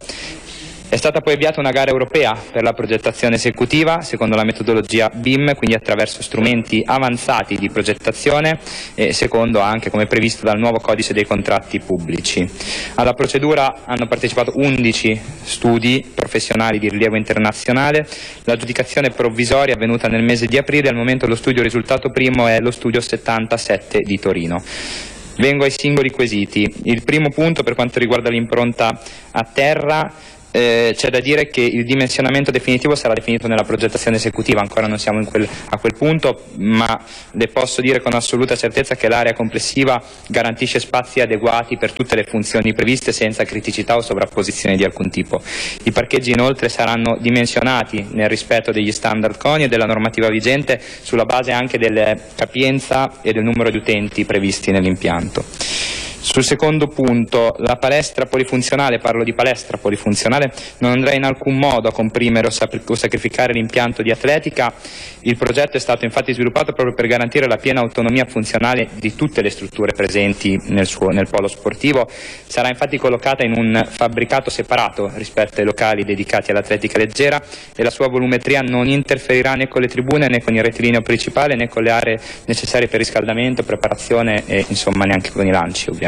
È stata poi avviata una gara europea per la progettazione esecutiva secondo la metodologia B I M, quindi attraverso strumenti avanzati di progettazione e secondo anche come previsto dal nuovo codice dei contratti pubblici. Alla procedura hanno partecipato undici studi professionali di rilievo internazionale. L'aggiudicazione provvisoria è avvenuta nel mese di aprile, al momento lo studio risultato primo è lo studio settantasette di Torino. Vengo ai singoli quesiti. Il primo punto, per quanto riguarda l'impronta a terra, Eh, c'è da dire che il dimensionamento definitivo sarà definito nella progettazione esecutiva, ancora non siamo in quel, a quel punto, ma le posso dire con assoluta certezza che l'area complessiva garantisce spazi adeguati per tutte le funzioni previste senza criticità o sovrapposizioni di alcun tipo. I parcheggi inoltre saranno dimensionati nel rispetto degli standard C O N I e della normativa vigente sulla base anche della capienza e del numero di utenti previsti nell'impianto. Sul secondo punto, la palestra polifunzionale, parlo di palestra polifunzionale, non andrà in alcun modo a comprimere o, sap- o sacrificare l'impianto di atletica. Il progetto è stato infatti sviluppato proprio per garantire la piena autonomia funzionale di tutte le strutture presenti nel, suo, nel polo sportivo. Sarà infatti collocata in un fabbricato separato rispetto ai locali dedicati all'atletica leggera e la sua volumetria non interferirà né con le tribune né con il rettilineo principale né con le aree necessarie per riscaldamento, preparazione e insomma neanche con i lanci ovviamente.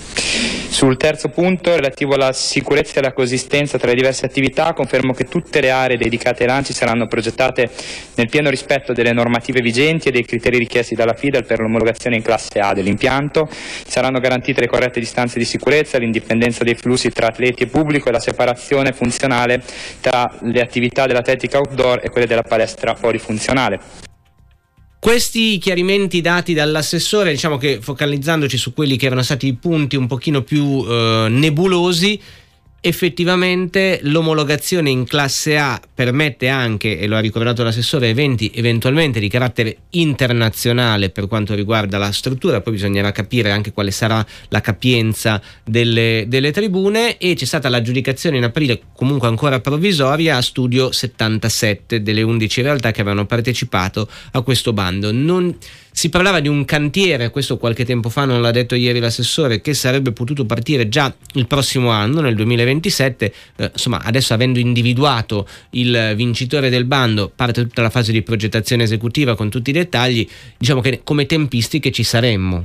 Sul terzo punto, relativo alla sicurezza e alla coesistenza tra le diverse attività, confermo che tutte le aree dedicate ai lanci saranno progettate nel pieno rispetto delle normative vigenti e dei criteri richiesti dalla FIDAL per l'omologazione in classe A dell'impianto. Saranno garantite le corrette distanze di sicurezza, l'indipendenza dei flussi tra atleti e pubblico e la separazione funzionale tra le attività dell'atletica outdoor e quelle della palestra polifunzionale. Questi chiarimenti dati dall'assessore, diciamo che focalizzandoci su quelli che erano stati i punti un pochino più eh, nebulosi, effettivamente l'omologazione in classe A permette anche, e lo ha ricordato l'assessore, eventi eventualmente di carattere internazionale per quanto riguarda la struttura. Poi bisognerà capire anche quale sarà la capienza delle, delle tribune, e c'è stata l'aggiudicazione in aprile, comunque ancora provvisoria, a studio settantasette delle undici realtà che avevano partecipato a questo bando. Non si parlava di un cantiere, questo qualche tempo fa, non l'ha detto ieri l'assessore, che sarebbe potuto partire già il prossimo anno, nel duemilaventisette. Eh, insomma, adesso, avendo individuato il vincitore del bando, parte tutta la fase di progettazione esecutiva con tutti i dettagli. Diciamo che come tempistiche ci saremmo.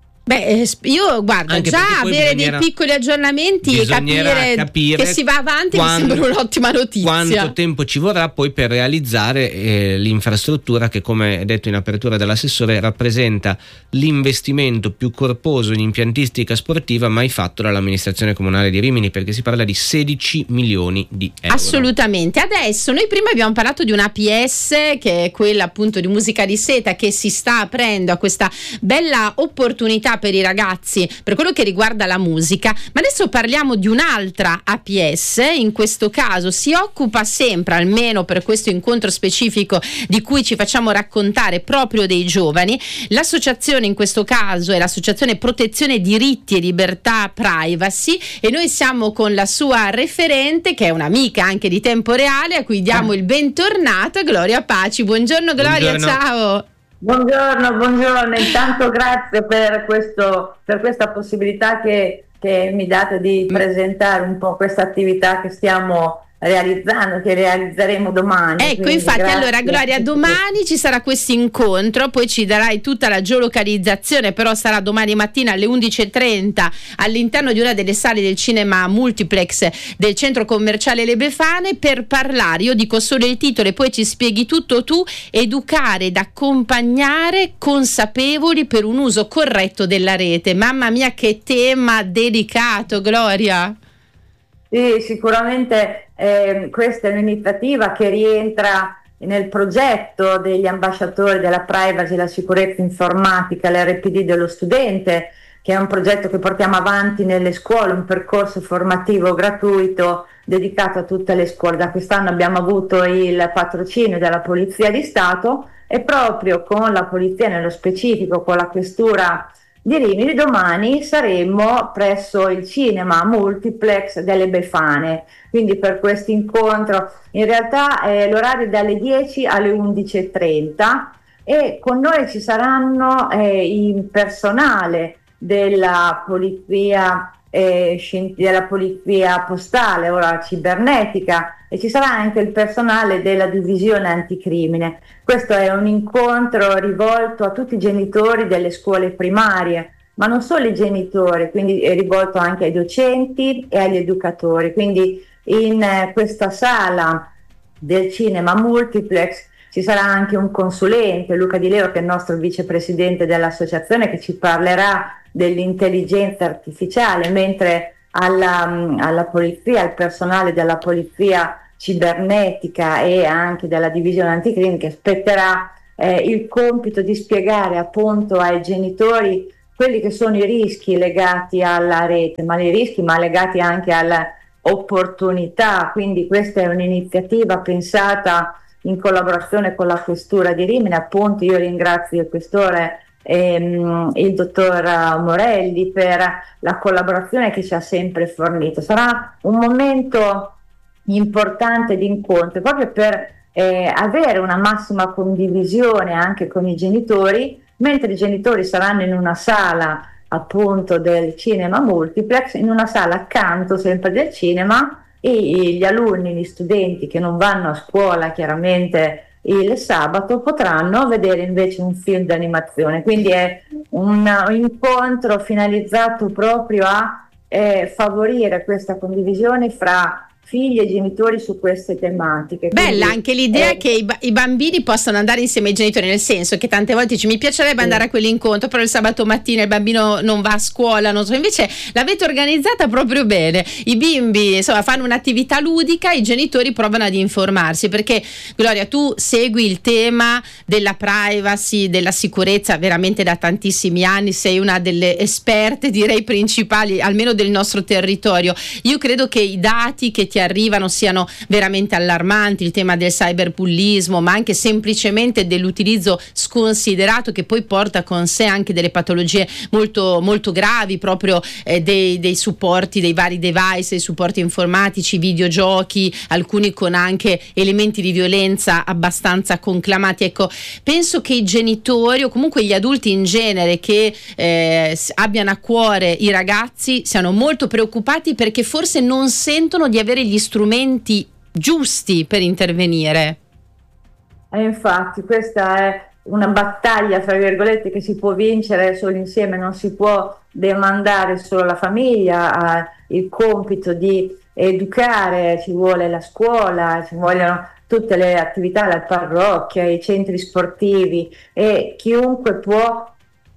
Beh, io guarda, Anche già avere dei piccoli aggiornamenti e capire, capire che si va avanti quando, mi sembra un'ottima notizia. Quanto tempo ci vorrà poi per realizzare eh, l'infrastruttura che, come detto in apertura dall'assessore, rappresenta l'investimento più corposo in impiantistica sportiva mai fatto dall'amministrazione comunale di Rimini, perché si parla di sedici milioni di euro. Assolutamente. Adesso noi prima abbiamo parlato di una A P S, che è quella appunto di musica di seta, che si sta aprendo a questa bella opportunità per i ragazzi per quello che riguarda la musica, ma adesso parliamo di un'altra A P S. In questo caso si occupa sempre, almeno per questo incontro specifico di cui ci facciamo raccontare, proprio dei giovani. L'associazione in questo caso è l'associazione Protezione Diritti e Libertà Privacy, e noi siamo con la sua referente, che è un'amica anche di Tempo Reale, a cui diamo il bentornato, Gloria Paci. Buongiorno Gloria. Buongiorno. Ciao. Buongiorno, buongiorno, intanto grazie per, questo, per questa possibilità che, che mi date di presentare un po' questa attività che stiamo realizzando, che realizzeremo domani. Ecco, infatti, grazie. Allora Gloria, domani ci sarà questo incontro, poi ci darai tutta la geolocalizzazione, però sarà domani mattina alle undici e trenta all'interno di una delle sale del cinema multiplex del centro commerciale Le Befane, per parlare, io dico solo il titolo e poi ci spieghi tutto tu: educare ed accompagnare consapevoli per un uso corretto della rete. Mamma mia, che tema delicato, Gloria. Sì, sicuramente eh, questa è un'iniziativa che rientra nel progetto degli ambasciatori della privacy e la sicurezza informatica, l'R P D dello studente, che è un progetto che portiamo avanti nelle scuole, un percorso formativo gratuito dedicato a tutte le scuole. Da quest'anno abbiamo avuto il patrocinio della Polizia di Stato e proprio con la Polizia, nello specifico con la Questura di Rimini, domani saremo presso il cinema multiplex delle Befane, quindi per questo incontro in realtà eh, l'orario è dalle dieci alle undici e trenta e con noi ci saranno eh, il personale della polizia eh, della polizia postale, ora cibernetica, e ci sarà anche il personale della divisione anticrimine. Questo è un incontro rivolto a tutti i genitori delle scuole primarie, ma non solo i genitori, quindi è rivolto anche ai docenti e agli educatori. Quindi in eh, questa sala del cinema multiplex ci sarà anche un consulente, Luca Di Leo, che è il nostro vicepresidente dell'associazione, che ci parlerà dell'intelligenza artificiale, mentre alla, alla polizia, al personale della polizia cibernetica e anche della divisione anticrimine, che spetterà eh, il compito di spiegare appunto ai genitori quelli che sono i rischi legati alla rete, ma i rischi ma legati anche all'opportunità. Quindi questa è un'iniziativa pensata in collaborazione con la Questura di Rimini. Appunto io ringrazio il Questore ehm, il dottor Morelli per la collaborazione che ci ha sempre fornito. Sarà un momento importante di incontro proprio per eh, avere una massima condivisione anche con i genitori, mentre i genitori saranno in una sala appunto del cinema multiplex, in una sala accanto sempre del cinema, e gli alunni, gli studenti che non vanno a scuola chiaramente il sabato potranno vedere invece un film d'animazione. Quindi è un incontro finalizzato proprio a eh, favorire questa condivisione fra figli e genitori su queste tematiche. Bella Quindi, anche l'idea eh, che i, ba- i bambini possano andare insieme ai genitori, nel senso che tante volte dici mi piacerebbe sì. andare a quell'incontro, però il sabato mattina il bambino non va a scuola, non so, invece l'avete organizzata proprio bene, i bimbi insomma fanno un'attività ludica, i genitori provano ad informarsi, perché Gloria, tu segui il tema della privacy, della sicurezza veramente da tantissimi anni, sei una delle esperte direi principali almeno del nostro territorio. Io credo che i dati che ti arrivano siano veramente allarmanti, il tema del cyberbullismo, ma anche semplicemente dell'utilizzo sconsiderato che poi porta con sé anche delle patologie molto, molto gravi, proprio eh, dei, dei supporti, dei vari device, dei supporti informatici, videogiochi, alcuni con anche elementi di violenza abbastanza conclamati. Ecco, penso che i genitori o comunque gli adulti in genere che eh, abbiano a cuore i ragazzi siano molto preoccupati, perché forse non sentono di avere gli strumenti giusti per intervenire. E infatti questa è una battaglia fra virgolette che si può vincere solo insieme, non si può demandare solo alla famiglia a il compito di educare, ci vuole la scuola, ci vogliono tutte le attività, la parrocchia, i centri sportivi, e chiunque può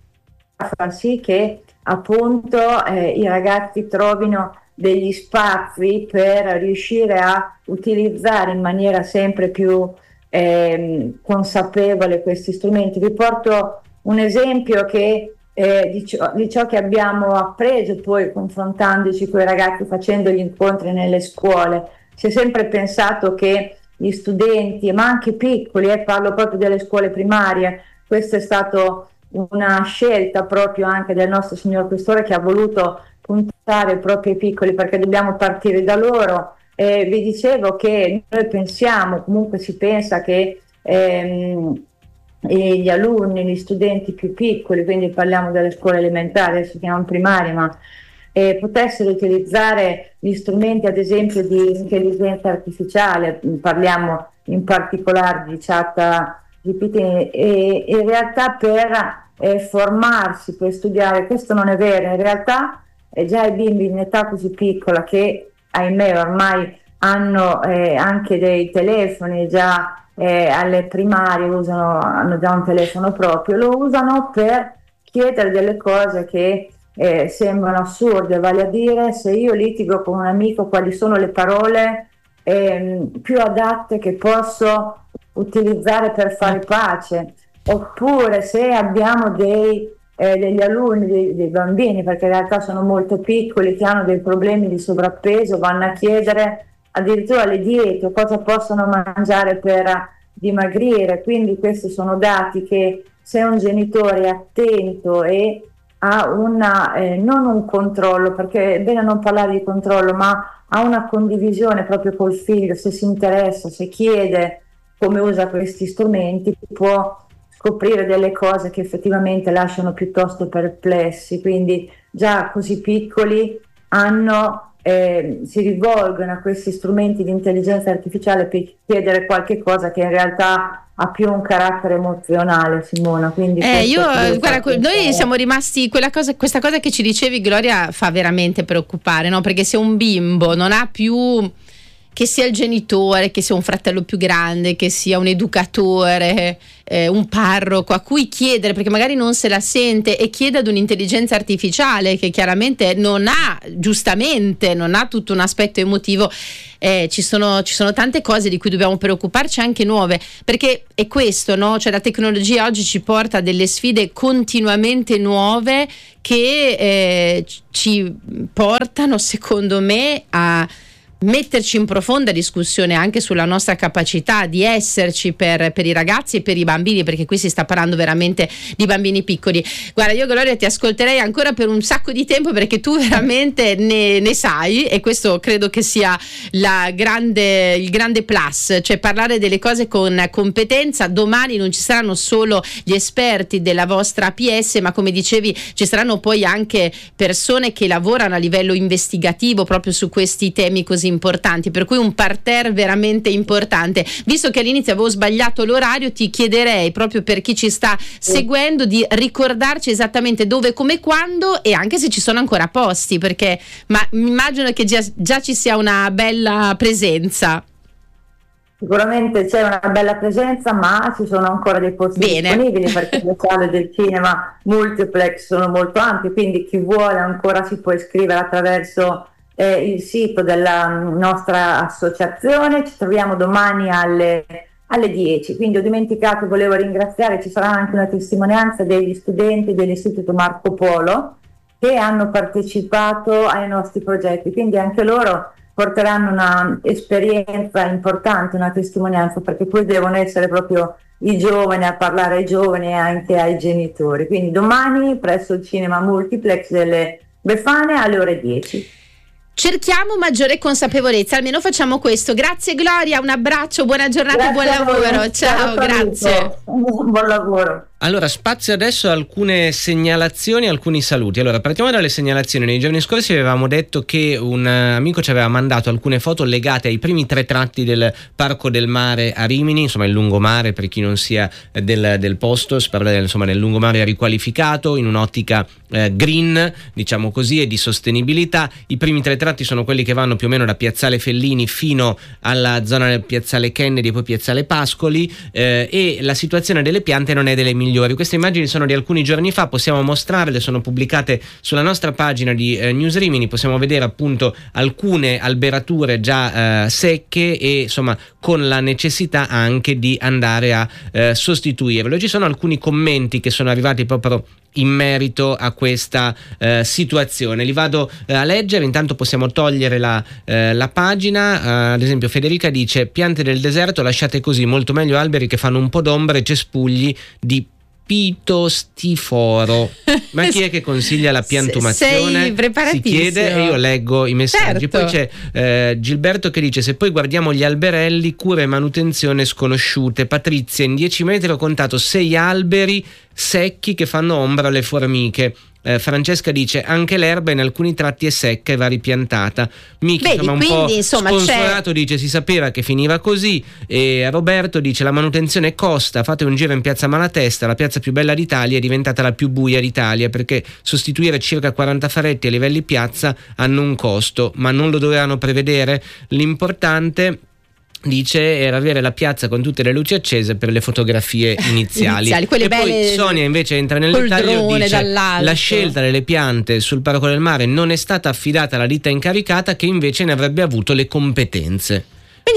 far sì che appunto eh, i ragazzi trovino degli spazi per riuscire a utilizzare in maniera sempre più eh, consapevole questi strumenti. Vi porto un esempio che, eh, di, ciò, di ciò che abbiamo appreso poi confrontandoci con i ragazzi, facendo gli incontri nelle scuole. Si è sempre pensato che gli studenti, ma anche piccoli, eh, parlo proprio delle scuole primarie, questo è stato una scelta proprio anche del nostro signor Questore, che ha voluto puntare proprio ai piccoli, perché dobbiamo partire da loro. Eh, vi dicevo che noi pensiamo, comunque si pensa che ehm, gli alunni, gli studenti più piccoli, quindi parliamo delle scuole elementari, adesso chiamiamo primarie, ma eh, potessero utilizzare gli strumenti ad esempio di intelligenza artificiale, parliamo in particolare di chat G P T, e in realtà per eh, formarsi, per studiare. Questo non è vero, in realtà e già i bimbi in età così piccola, che ahimè ormai hanno eh, anche dei telefoni, già eh, alle primarie usano, hanno già un telefono proprio, lo usano per chiedere delle cose che eh, sembrano assurde, vale a dire: se io litigo con un amico, quali sono le parole eh, più adatte che posso utilizzare per fare pace, oppure se abbiamo dei, eh, degli alunni, dei, dei bambini, perché in realtà sono molto piccoli, che hanno dei problemi di sovrappeso, vanno a chiedere addirittura le diete, cosa possono mangiare per dimagrire. Quindi questi sono dati che, se un genitore è attento e ha una, eh, non un controllo, perché è bene non parlare di controllo, ma ha una condivisione proprio col figlio, se si interessa, se chiede come usa questi strumenti, può scoprire delle cose che effettivamente lasciano piuttosto perplessi. Quindi già così piccoli hanno, eh, si rivolgono a questi strumenti di intelligenza artificiale per chiedere qualche cosa che in realtà ha più un carattere emozionale, Simona. Quindi eh, io guarda, noi siamo rimasti, quella cosa, questa cosa che ci dicevi, Gloria, fa veramente preoccupare, no? Perché se un bimbo non ha più, che sia il genitore, che sia un fratello più grande, che sia un educatore, eh, un parroco a cui chiedere, perché magari non se la sente, e chiede ad un'intelligenza artificiale che chiaramente non ha, giustamente, non ha tutto un aspetto emotivo, eh, ci sono, ci sono tante cose di cui dobbiamo preoccuparci, anche nuove, perché è questo, no? Cioè la tecnologia oggi ci porta a delle sfide continuamente nuove che eh, ci portano, secondo me, a metterci in profonda discussione anche sulla nostra capacità di esserci per, per i ragazzi e per i bambini, perché qui si sta parlando veramente di bambini piccoli. Guarda, io Gloria ti ascolterei ancora per un sacco di tempo, perché tu veramente ne, ne sai, e questo credo che sia la grande, il grande plus, cioè parlare delle cose con competenza. Domani non ci saranno solo gli esperti della vostra A P S, ma come dicevi ci saranno poi anche persone che lavorano a livello investigativo proprio su questi temi così importanti, per cui un parterre veramente importante. Visto che all'inizio avevo sbagliato l'orario, ti chiederei, proprio per chi ci sta seguendo, di ricordarci esattamente dove, come, quando, e anche se ci sono ancora posti, perché ma mi immagino che già, già ci sia una bella presenza. Sicuramente c'è una bella presenza, ma ci sono ancora dei posti Bene. disponibili, perché le sale del cinema multiplex sono molto ampie, quindi chi vuole ancora si può iscrivere attraverso Eh, il sito della nostra associazione. Ci troviamo domani alle, alle dieci. Quindi ho dimenticato, volevo ringraziare, ci sarà anche una testimonianza degli studenti dell'Istituto Marco Polo che hanno partecipato ai nostri progetti, quindi anche loro porteranno una esperienza importante, una testimonianza, perché poi devono essere proprio i giovani a parlare ai giovani e anche ai genitori. Quindi domani presso il cinema multiplex delle Befane alle ore dieci. Cerchiamo maggiore consapevolezza, almeno facciamo questo. Grazie Gloria, un abbraccio, buona giornata e buon lavoro. Ciao, grazie. Buon lavoro. Allora, spazio adesso a alcune segnalazioni, alcuni saluti. Allora, partiamo dalle segnalazioni. Nei giorni scorsi avevamo detto che un amico ci aveva mandato alcune foto legate ai primi tre tratti del Parco del Mare a Rimini, insomma il lungomare, per chi non sia del, del posto, si parla del, insomma, del lungomare riqualificato in un'ottica eh, green, diciamo così, e di sostenibilità. I primi tre tratti sono quelli che vanno più o meno da Piazzale Fellini fino alla zona del Piazzale Kennedy e poi Piazzale Pascoli, eh, e la situazione delle piante non è delle migliori. Queste immagini sono di alcuni giorni fa, possiamo mostrarle, sono pubblicate sulla nostra pagina di eh, News Rimini. Possiamo vedere appunto alcune alberature già eh, secche e insomma con la necessità anche di andare a eh, sostituirle. Ci sono alcuni commenti che sono arrivati proprio in merito a questa eh, situazione, li vado eh, a leggere. Intanto possiamo togliere la, eh, la pagina. Uh, ad esempio Federica dice: piante del deserto lasciate così, molto meglio alberi che fanno un po' d'ombra e cespugli di pitostiforo. Ma chi è che consiglia la piantumazione? Sei preparatissimo. Si chiede e io leggo i messaggi. Certo. Poi c'è eh, Gilberto che dice: se poi guardiamo gli alberelli, cura e manutenzione sconosciute. Patrizia: in dieci metri ho contato sei alberi secchi che fanno ombra alle formiche. Eh, Francesca dice: anche l'erba in alcuni tratti è secca e va ripiantata. Michi, Vedi, insomma, un quindi, po' insomma, sconsorato, dice: si sapeva che finiva così. E Roberto dice: la manutenzione costa, fate un giro in piazza Malatesta, la piazza più bella d'Italia, è diventata la più buia d'Italia, perché sostituire circa quaranta faretti a livelli piazza hanno un costo, ma non lo dovevano prevedere. L'importante, dice, era avere la piazza con tutte le luci accese per le fotografie iniziali. iniziali e poi Sonia invece entra nel dettaglio, dice: la scelta delle piante sul Parco del Mare non è stata affidata alla ditta incaricata, che invece ne avrebbe avuto le competenze. Quindi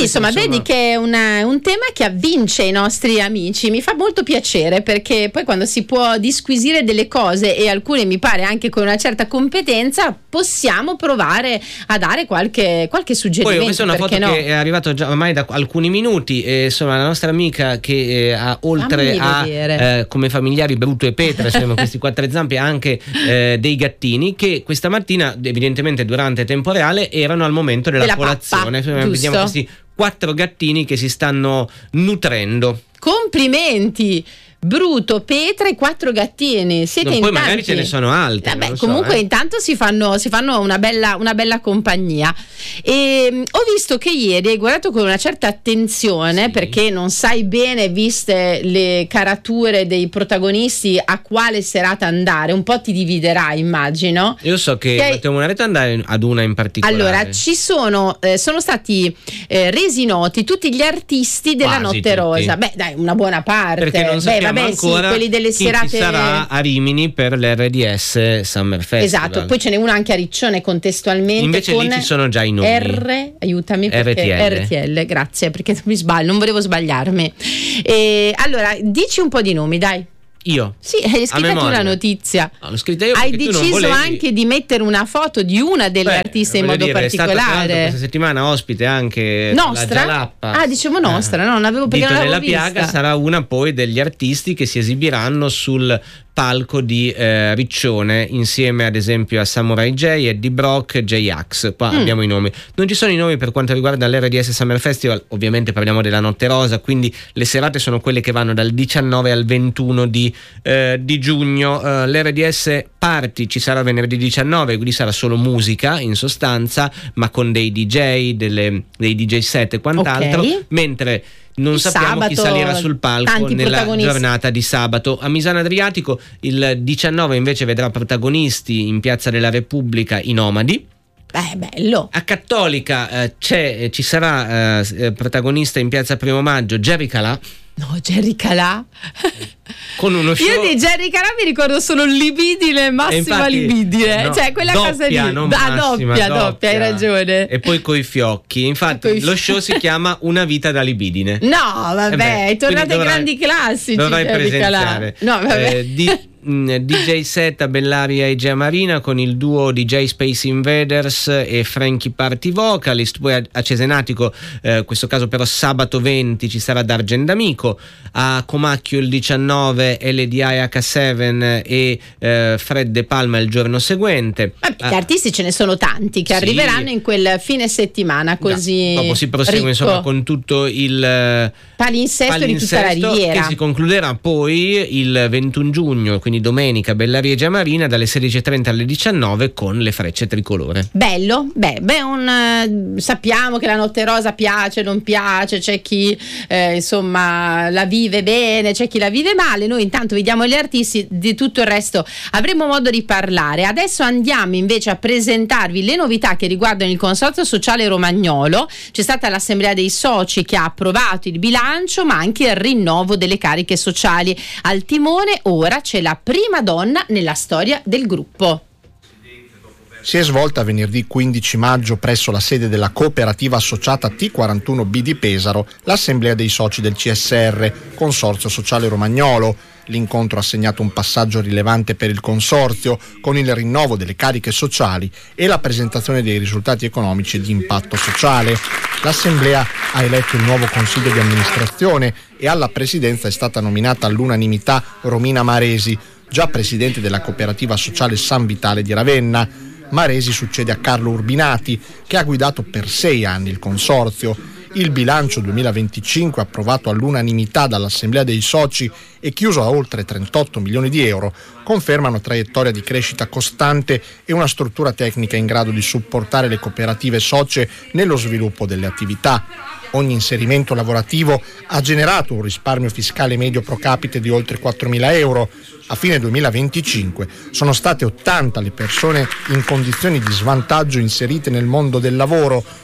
insomma, insomma vedi che è una, un tema che avvince i nostri amici, mi fa molto piacere, perché poi quando si può disquisire delle cose, e alcune mi pare anche con una certa competenza, possiamo provare a dare qualche, qualche suggerimento. Poi questa è una foto no? che è arrivata già ormai da alcuni minuti, e insomma la nostra amica che eh, ha oltre a eh, come familiari Bruto e Petra, insomma questi quattro zampi, anche eh, dei gattini che questa mattina, evidentemente durante tempo reale, erano al momento della, della colazione. Pappa, vediamo questi quattro gattini che si stanno nutrendo. Complimenti! Bruto, Petra e quattro gattini. Siete no, in poi tanti. Magari ce ne sono altri. Vabbè, so, comunque eh. intanto si fanno, si fanno una, bella, una bella compagnia. E, um, ho visto che ieri hai guardato con una certa attenzione, sì. perché non sai bene, viste le carature dei protagonisti, a quale serata andare. Un po' ti dividerai, immagino. Io so che, che Matteo Munaretto andare ad una in particolare. Allora, ci sono, eh, sono stati eh, resi noti tutti gli artisti della Quasi Notte tutti. Rosa. Beh, dai, una buona parte. Perché non sappiamo Beh, vabbè, ancora sì, quelli delle chi serate ci sarà a Rimini per l'R D S Summer Festival. Esatto, poi ce n'è una anche a Riccione contestualmente. Invece con lì ci sono già i nomi. R, aiutami perché R T L. R T L, grazie, perché mi sbaglio, non volevo sbagliarmi. E, allora, dici un po' di nomi, dai. Io? Sì, hai scritto tu la notizia. No, l'ho scritta io. Hai deciso tu non volevi... anche di mettere una foto di una delle Beh, artiste in modo dire, particolare. È stata questa settimana ospite anche nostra? la Gialappa. Ah, dicevo nostra, no, non avevo perché Dito non l'avevo nella vista. piaga sarà una poi degli artisti che si esibiranno sul palco di eh, Riccione insieme ad esempio a Samurai J, Eddie Brock, J-Ax. Qua mm. abbiamo i nomi. Non ci sono i nomi per quanto riguarda l'R D S Summer Festival, ovviamente parliamo della Notte Rosa, quindi le serate sono quelle che vanno dal diciannove al ventuno di, eh, di giugno. uh, L'R D S Party ci sarà venerdì diciannove, quindi sarà solo musica in sostanza, ma con dei D J, delle, dei D J set e quant'altro, okay. mentre non il sappiamo sabato, chi salirà sul palco nella giornata di sabato. A Misano Adriatico il diciannove invece vedrà protagonisti in Piazza della Repubblica i Nomadi. Beh, bello. A Cattolica eh, c'è, ci sarà eh, protagonista in Piazza Primo Maggio Jerry Calà. No, Jerry Calà. Con uno show. Io di Jerry Calà mi ricordo solo libidine, massima infatti, libidine, no, cioè quella doppia, cosa lì. Non ah, massima, doppia, doppia, doppia, hai ragione. E poi coi fiocchi. Infatti coi lo show si chiama Una vita da libidine. No, vabbè, eh beh, è tornato ai grandi classici. Dovrai Jerry presenziare. Calà. No, vabbè. Eh, di, D J set a Bellaria e Gea Marina con il duo D J Space Invaders e Frankie Party Vocalist. Poi a, a Cesenatico, eh, questo caso però sabato venti, ci sarà D'Argent D'Amico. A Comacchio il diciannove L D I H sette e eh, Fred De Palma il giorno seguente. Vabbè, ah, gli artisti ce ne sono tanti che sì. arriveranno in quel fine settimana così. No, dopo si prosegue ricco. insomma con tutto il palinsesto, palinsesto di tutta la riviera, che si concluderà poi il ventuno giugno, quindi domenica, Bellaria e Gea Marina dalle sedici e trenta alle diciannove con le frecce tricolore. Bello, beh, beh un, uh, sappiamo che la Notte Rosa piace, non piace, c'è chi eh, insomma la vive bene, c'è chi la vive male. Noi intanto vediamo gli artisti, di tutto il resto avremo modo di parlare. Adesso andiamo invece a presentarvi le novità che riguardano il Consorzio Sociale Romagnolo. C'è stata l'assemblea dei soci che ha approvato il bilancio, ma anche il rinnovo delle cariche sociali. Al timone ora c'è la prima donna nella storia del gruppo. Si è svolta venerdì quindici maggio presso la sede della cooperativa associata T quarantuno B di Pesaro l'assemblea dei soci del C S R, Consorzio Sociale Romagnolo. L'incontro ha segnato un passaggio rilevante per il consorzio con il rinnovo delle cariche sociali e la presentazione dei risultati economici di impatto sociale. L'assemblea ha eletto il nuovo consiglio di amministrazione e alla presidenza è stata nominata all'unanimità Romina Maresi, già presidente della cooperativa sociale San Vitale di Ravenna. Maresi succede a Carlo Urbinati, che ha guidato per sei anni il consorzio. Il bilancio duemilaventicinque, approvato all'unanimità dall'Assemblea dei soci e chiuso a oltre trentotto milioni di euro, conferma una traiettoria di crescita costante e una struttura tecnica in grado di supportare le cooperative socie nello sviluppo delle attività. Ogni inserimento lavorativo ha generato un risparmio fiscale medio pro capite di oltre quattromila euro. A fine duemilaventicinque sono state ottanta le persone in condizioni di svantaggio inserite nel mondo del lavoro,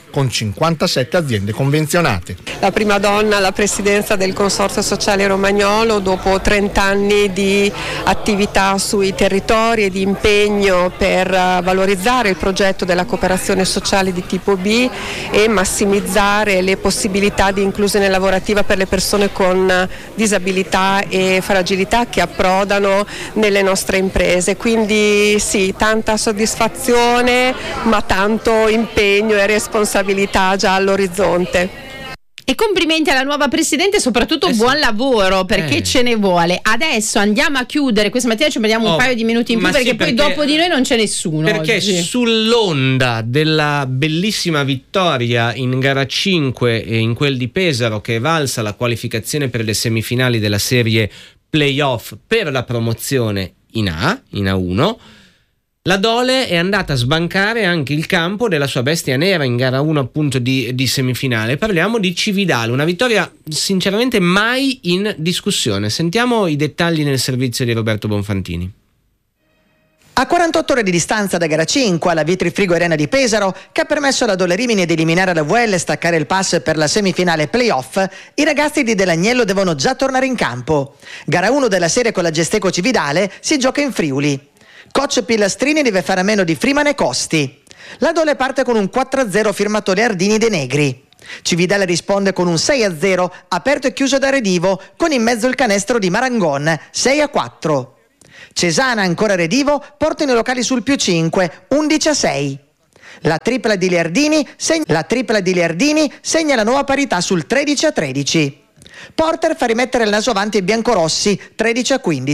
con cinquantasette aziende convenzionate. La prima donna alla presidenza del Consorzio Sociale Romagnolo dopo trenta anni di attività sui territori e di impegno per valorizzare il progetto della cooperazione sociale di tipo B e massimizzare le possibilità di inclusione lavorativa per le persone con disabilità e fragilità che approdano nelle nostre imprese. Quindi sì, tanta soddisfazione ma tanto impegno e responsabilità già all'orizzonte. E complimenti alla nuova presidente e soprattutto eh sì. buon lavoro, perché eh. ce ne vuole. Adesso andiamo a chiudere, questa mattina ci prendiamo oh, un paio di minuti in più perché, sì, poi perché dopo di noi non c'è nessuno. Perché oggi. Sull'onda della bellissima vittoria in gara cinque e in quel di Pesaro, che è valsa la qualificazione per le semifinali della serie playoff per la promozione in A, in A uno, la Dole è andata a sbancare anche il campo della sua bestia nera in gara uno appunto di, di semifinale. Parliamo di Cividale, una vittoria sinceramente mai in discussione. Sentiamo i dettagli nel servizio di Roberto Bonfantini. A quarantotto ore di distanza da gara cinque alla Vitrifrigo Arena di Pesaro, che ha permesso alla Dole Rimini di eliminare la V L e staccare il pass per la semifinale playoff, i ragazzi di Delagnello devono già tornare in campo. Gara uno della serie con la Gesteco Cividale si gioca in Friuli. Coach Pillastrini deve fare a meno di Freeman e Costi. La Dole parte con un quattro a zero firmato Leardini De Negri. Cividale risponde con un sei a zero aperto e chiuso da Redivo, con in mezzo il canestro di Marangon, sei a quattro. Cesana, ancora Redivo, portano i locali sul più cinque, undici a sei. La tripla di Leardini segna, la tripla di Leardini segna la nuova parità sul tredici a tredici. Porter fa rimettere il naso avanti ai biancorossi, tredici a quindici.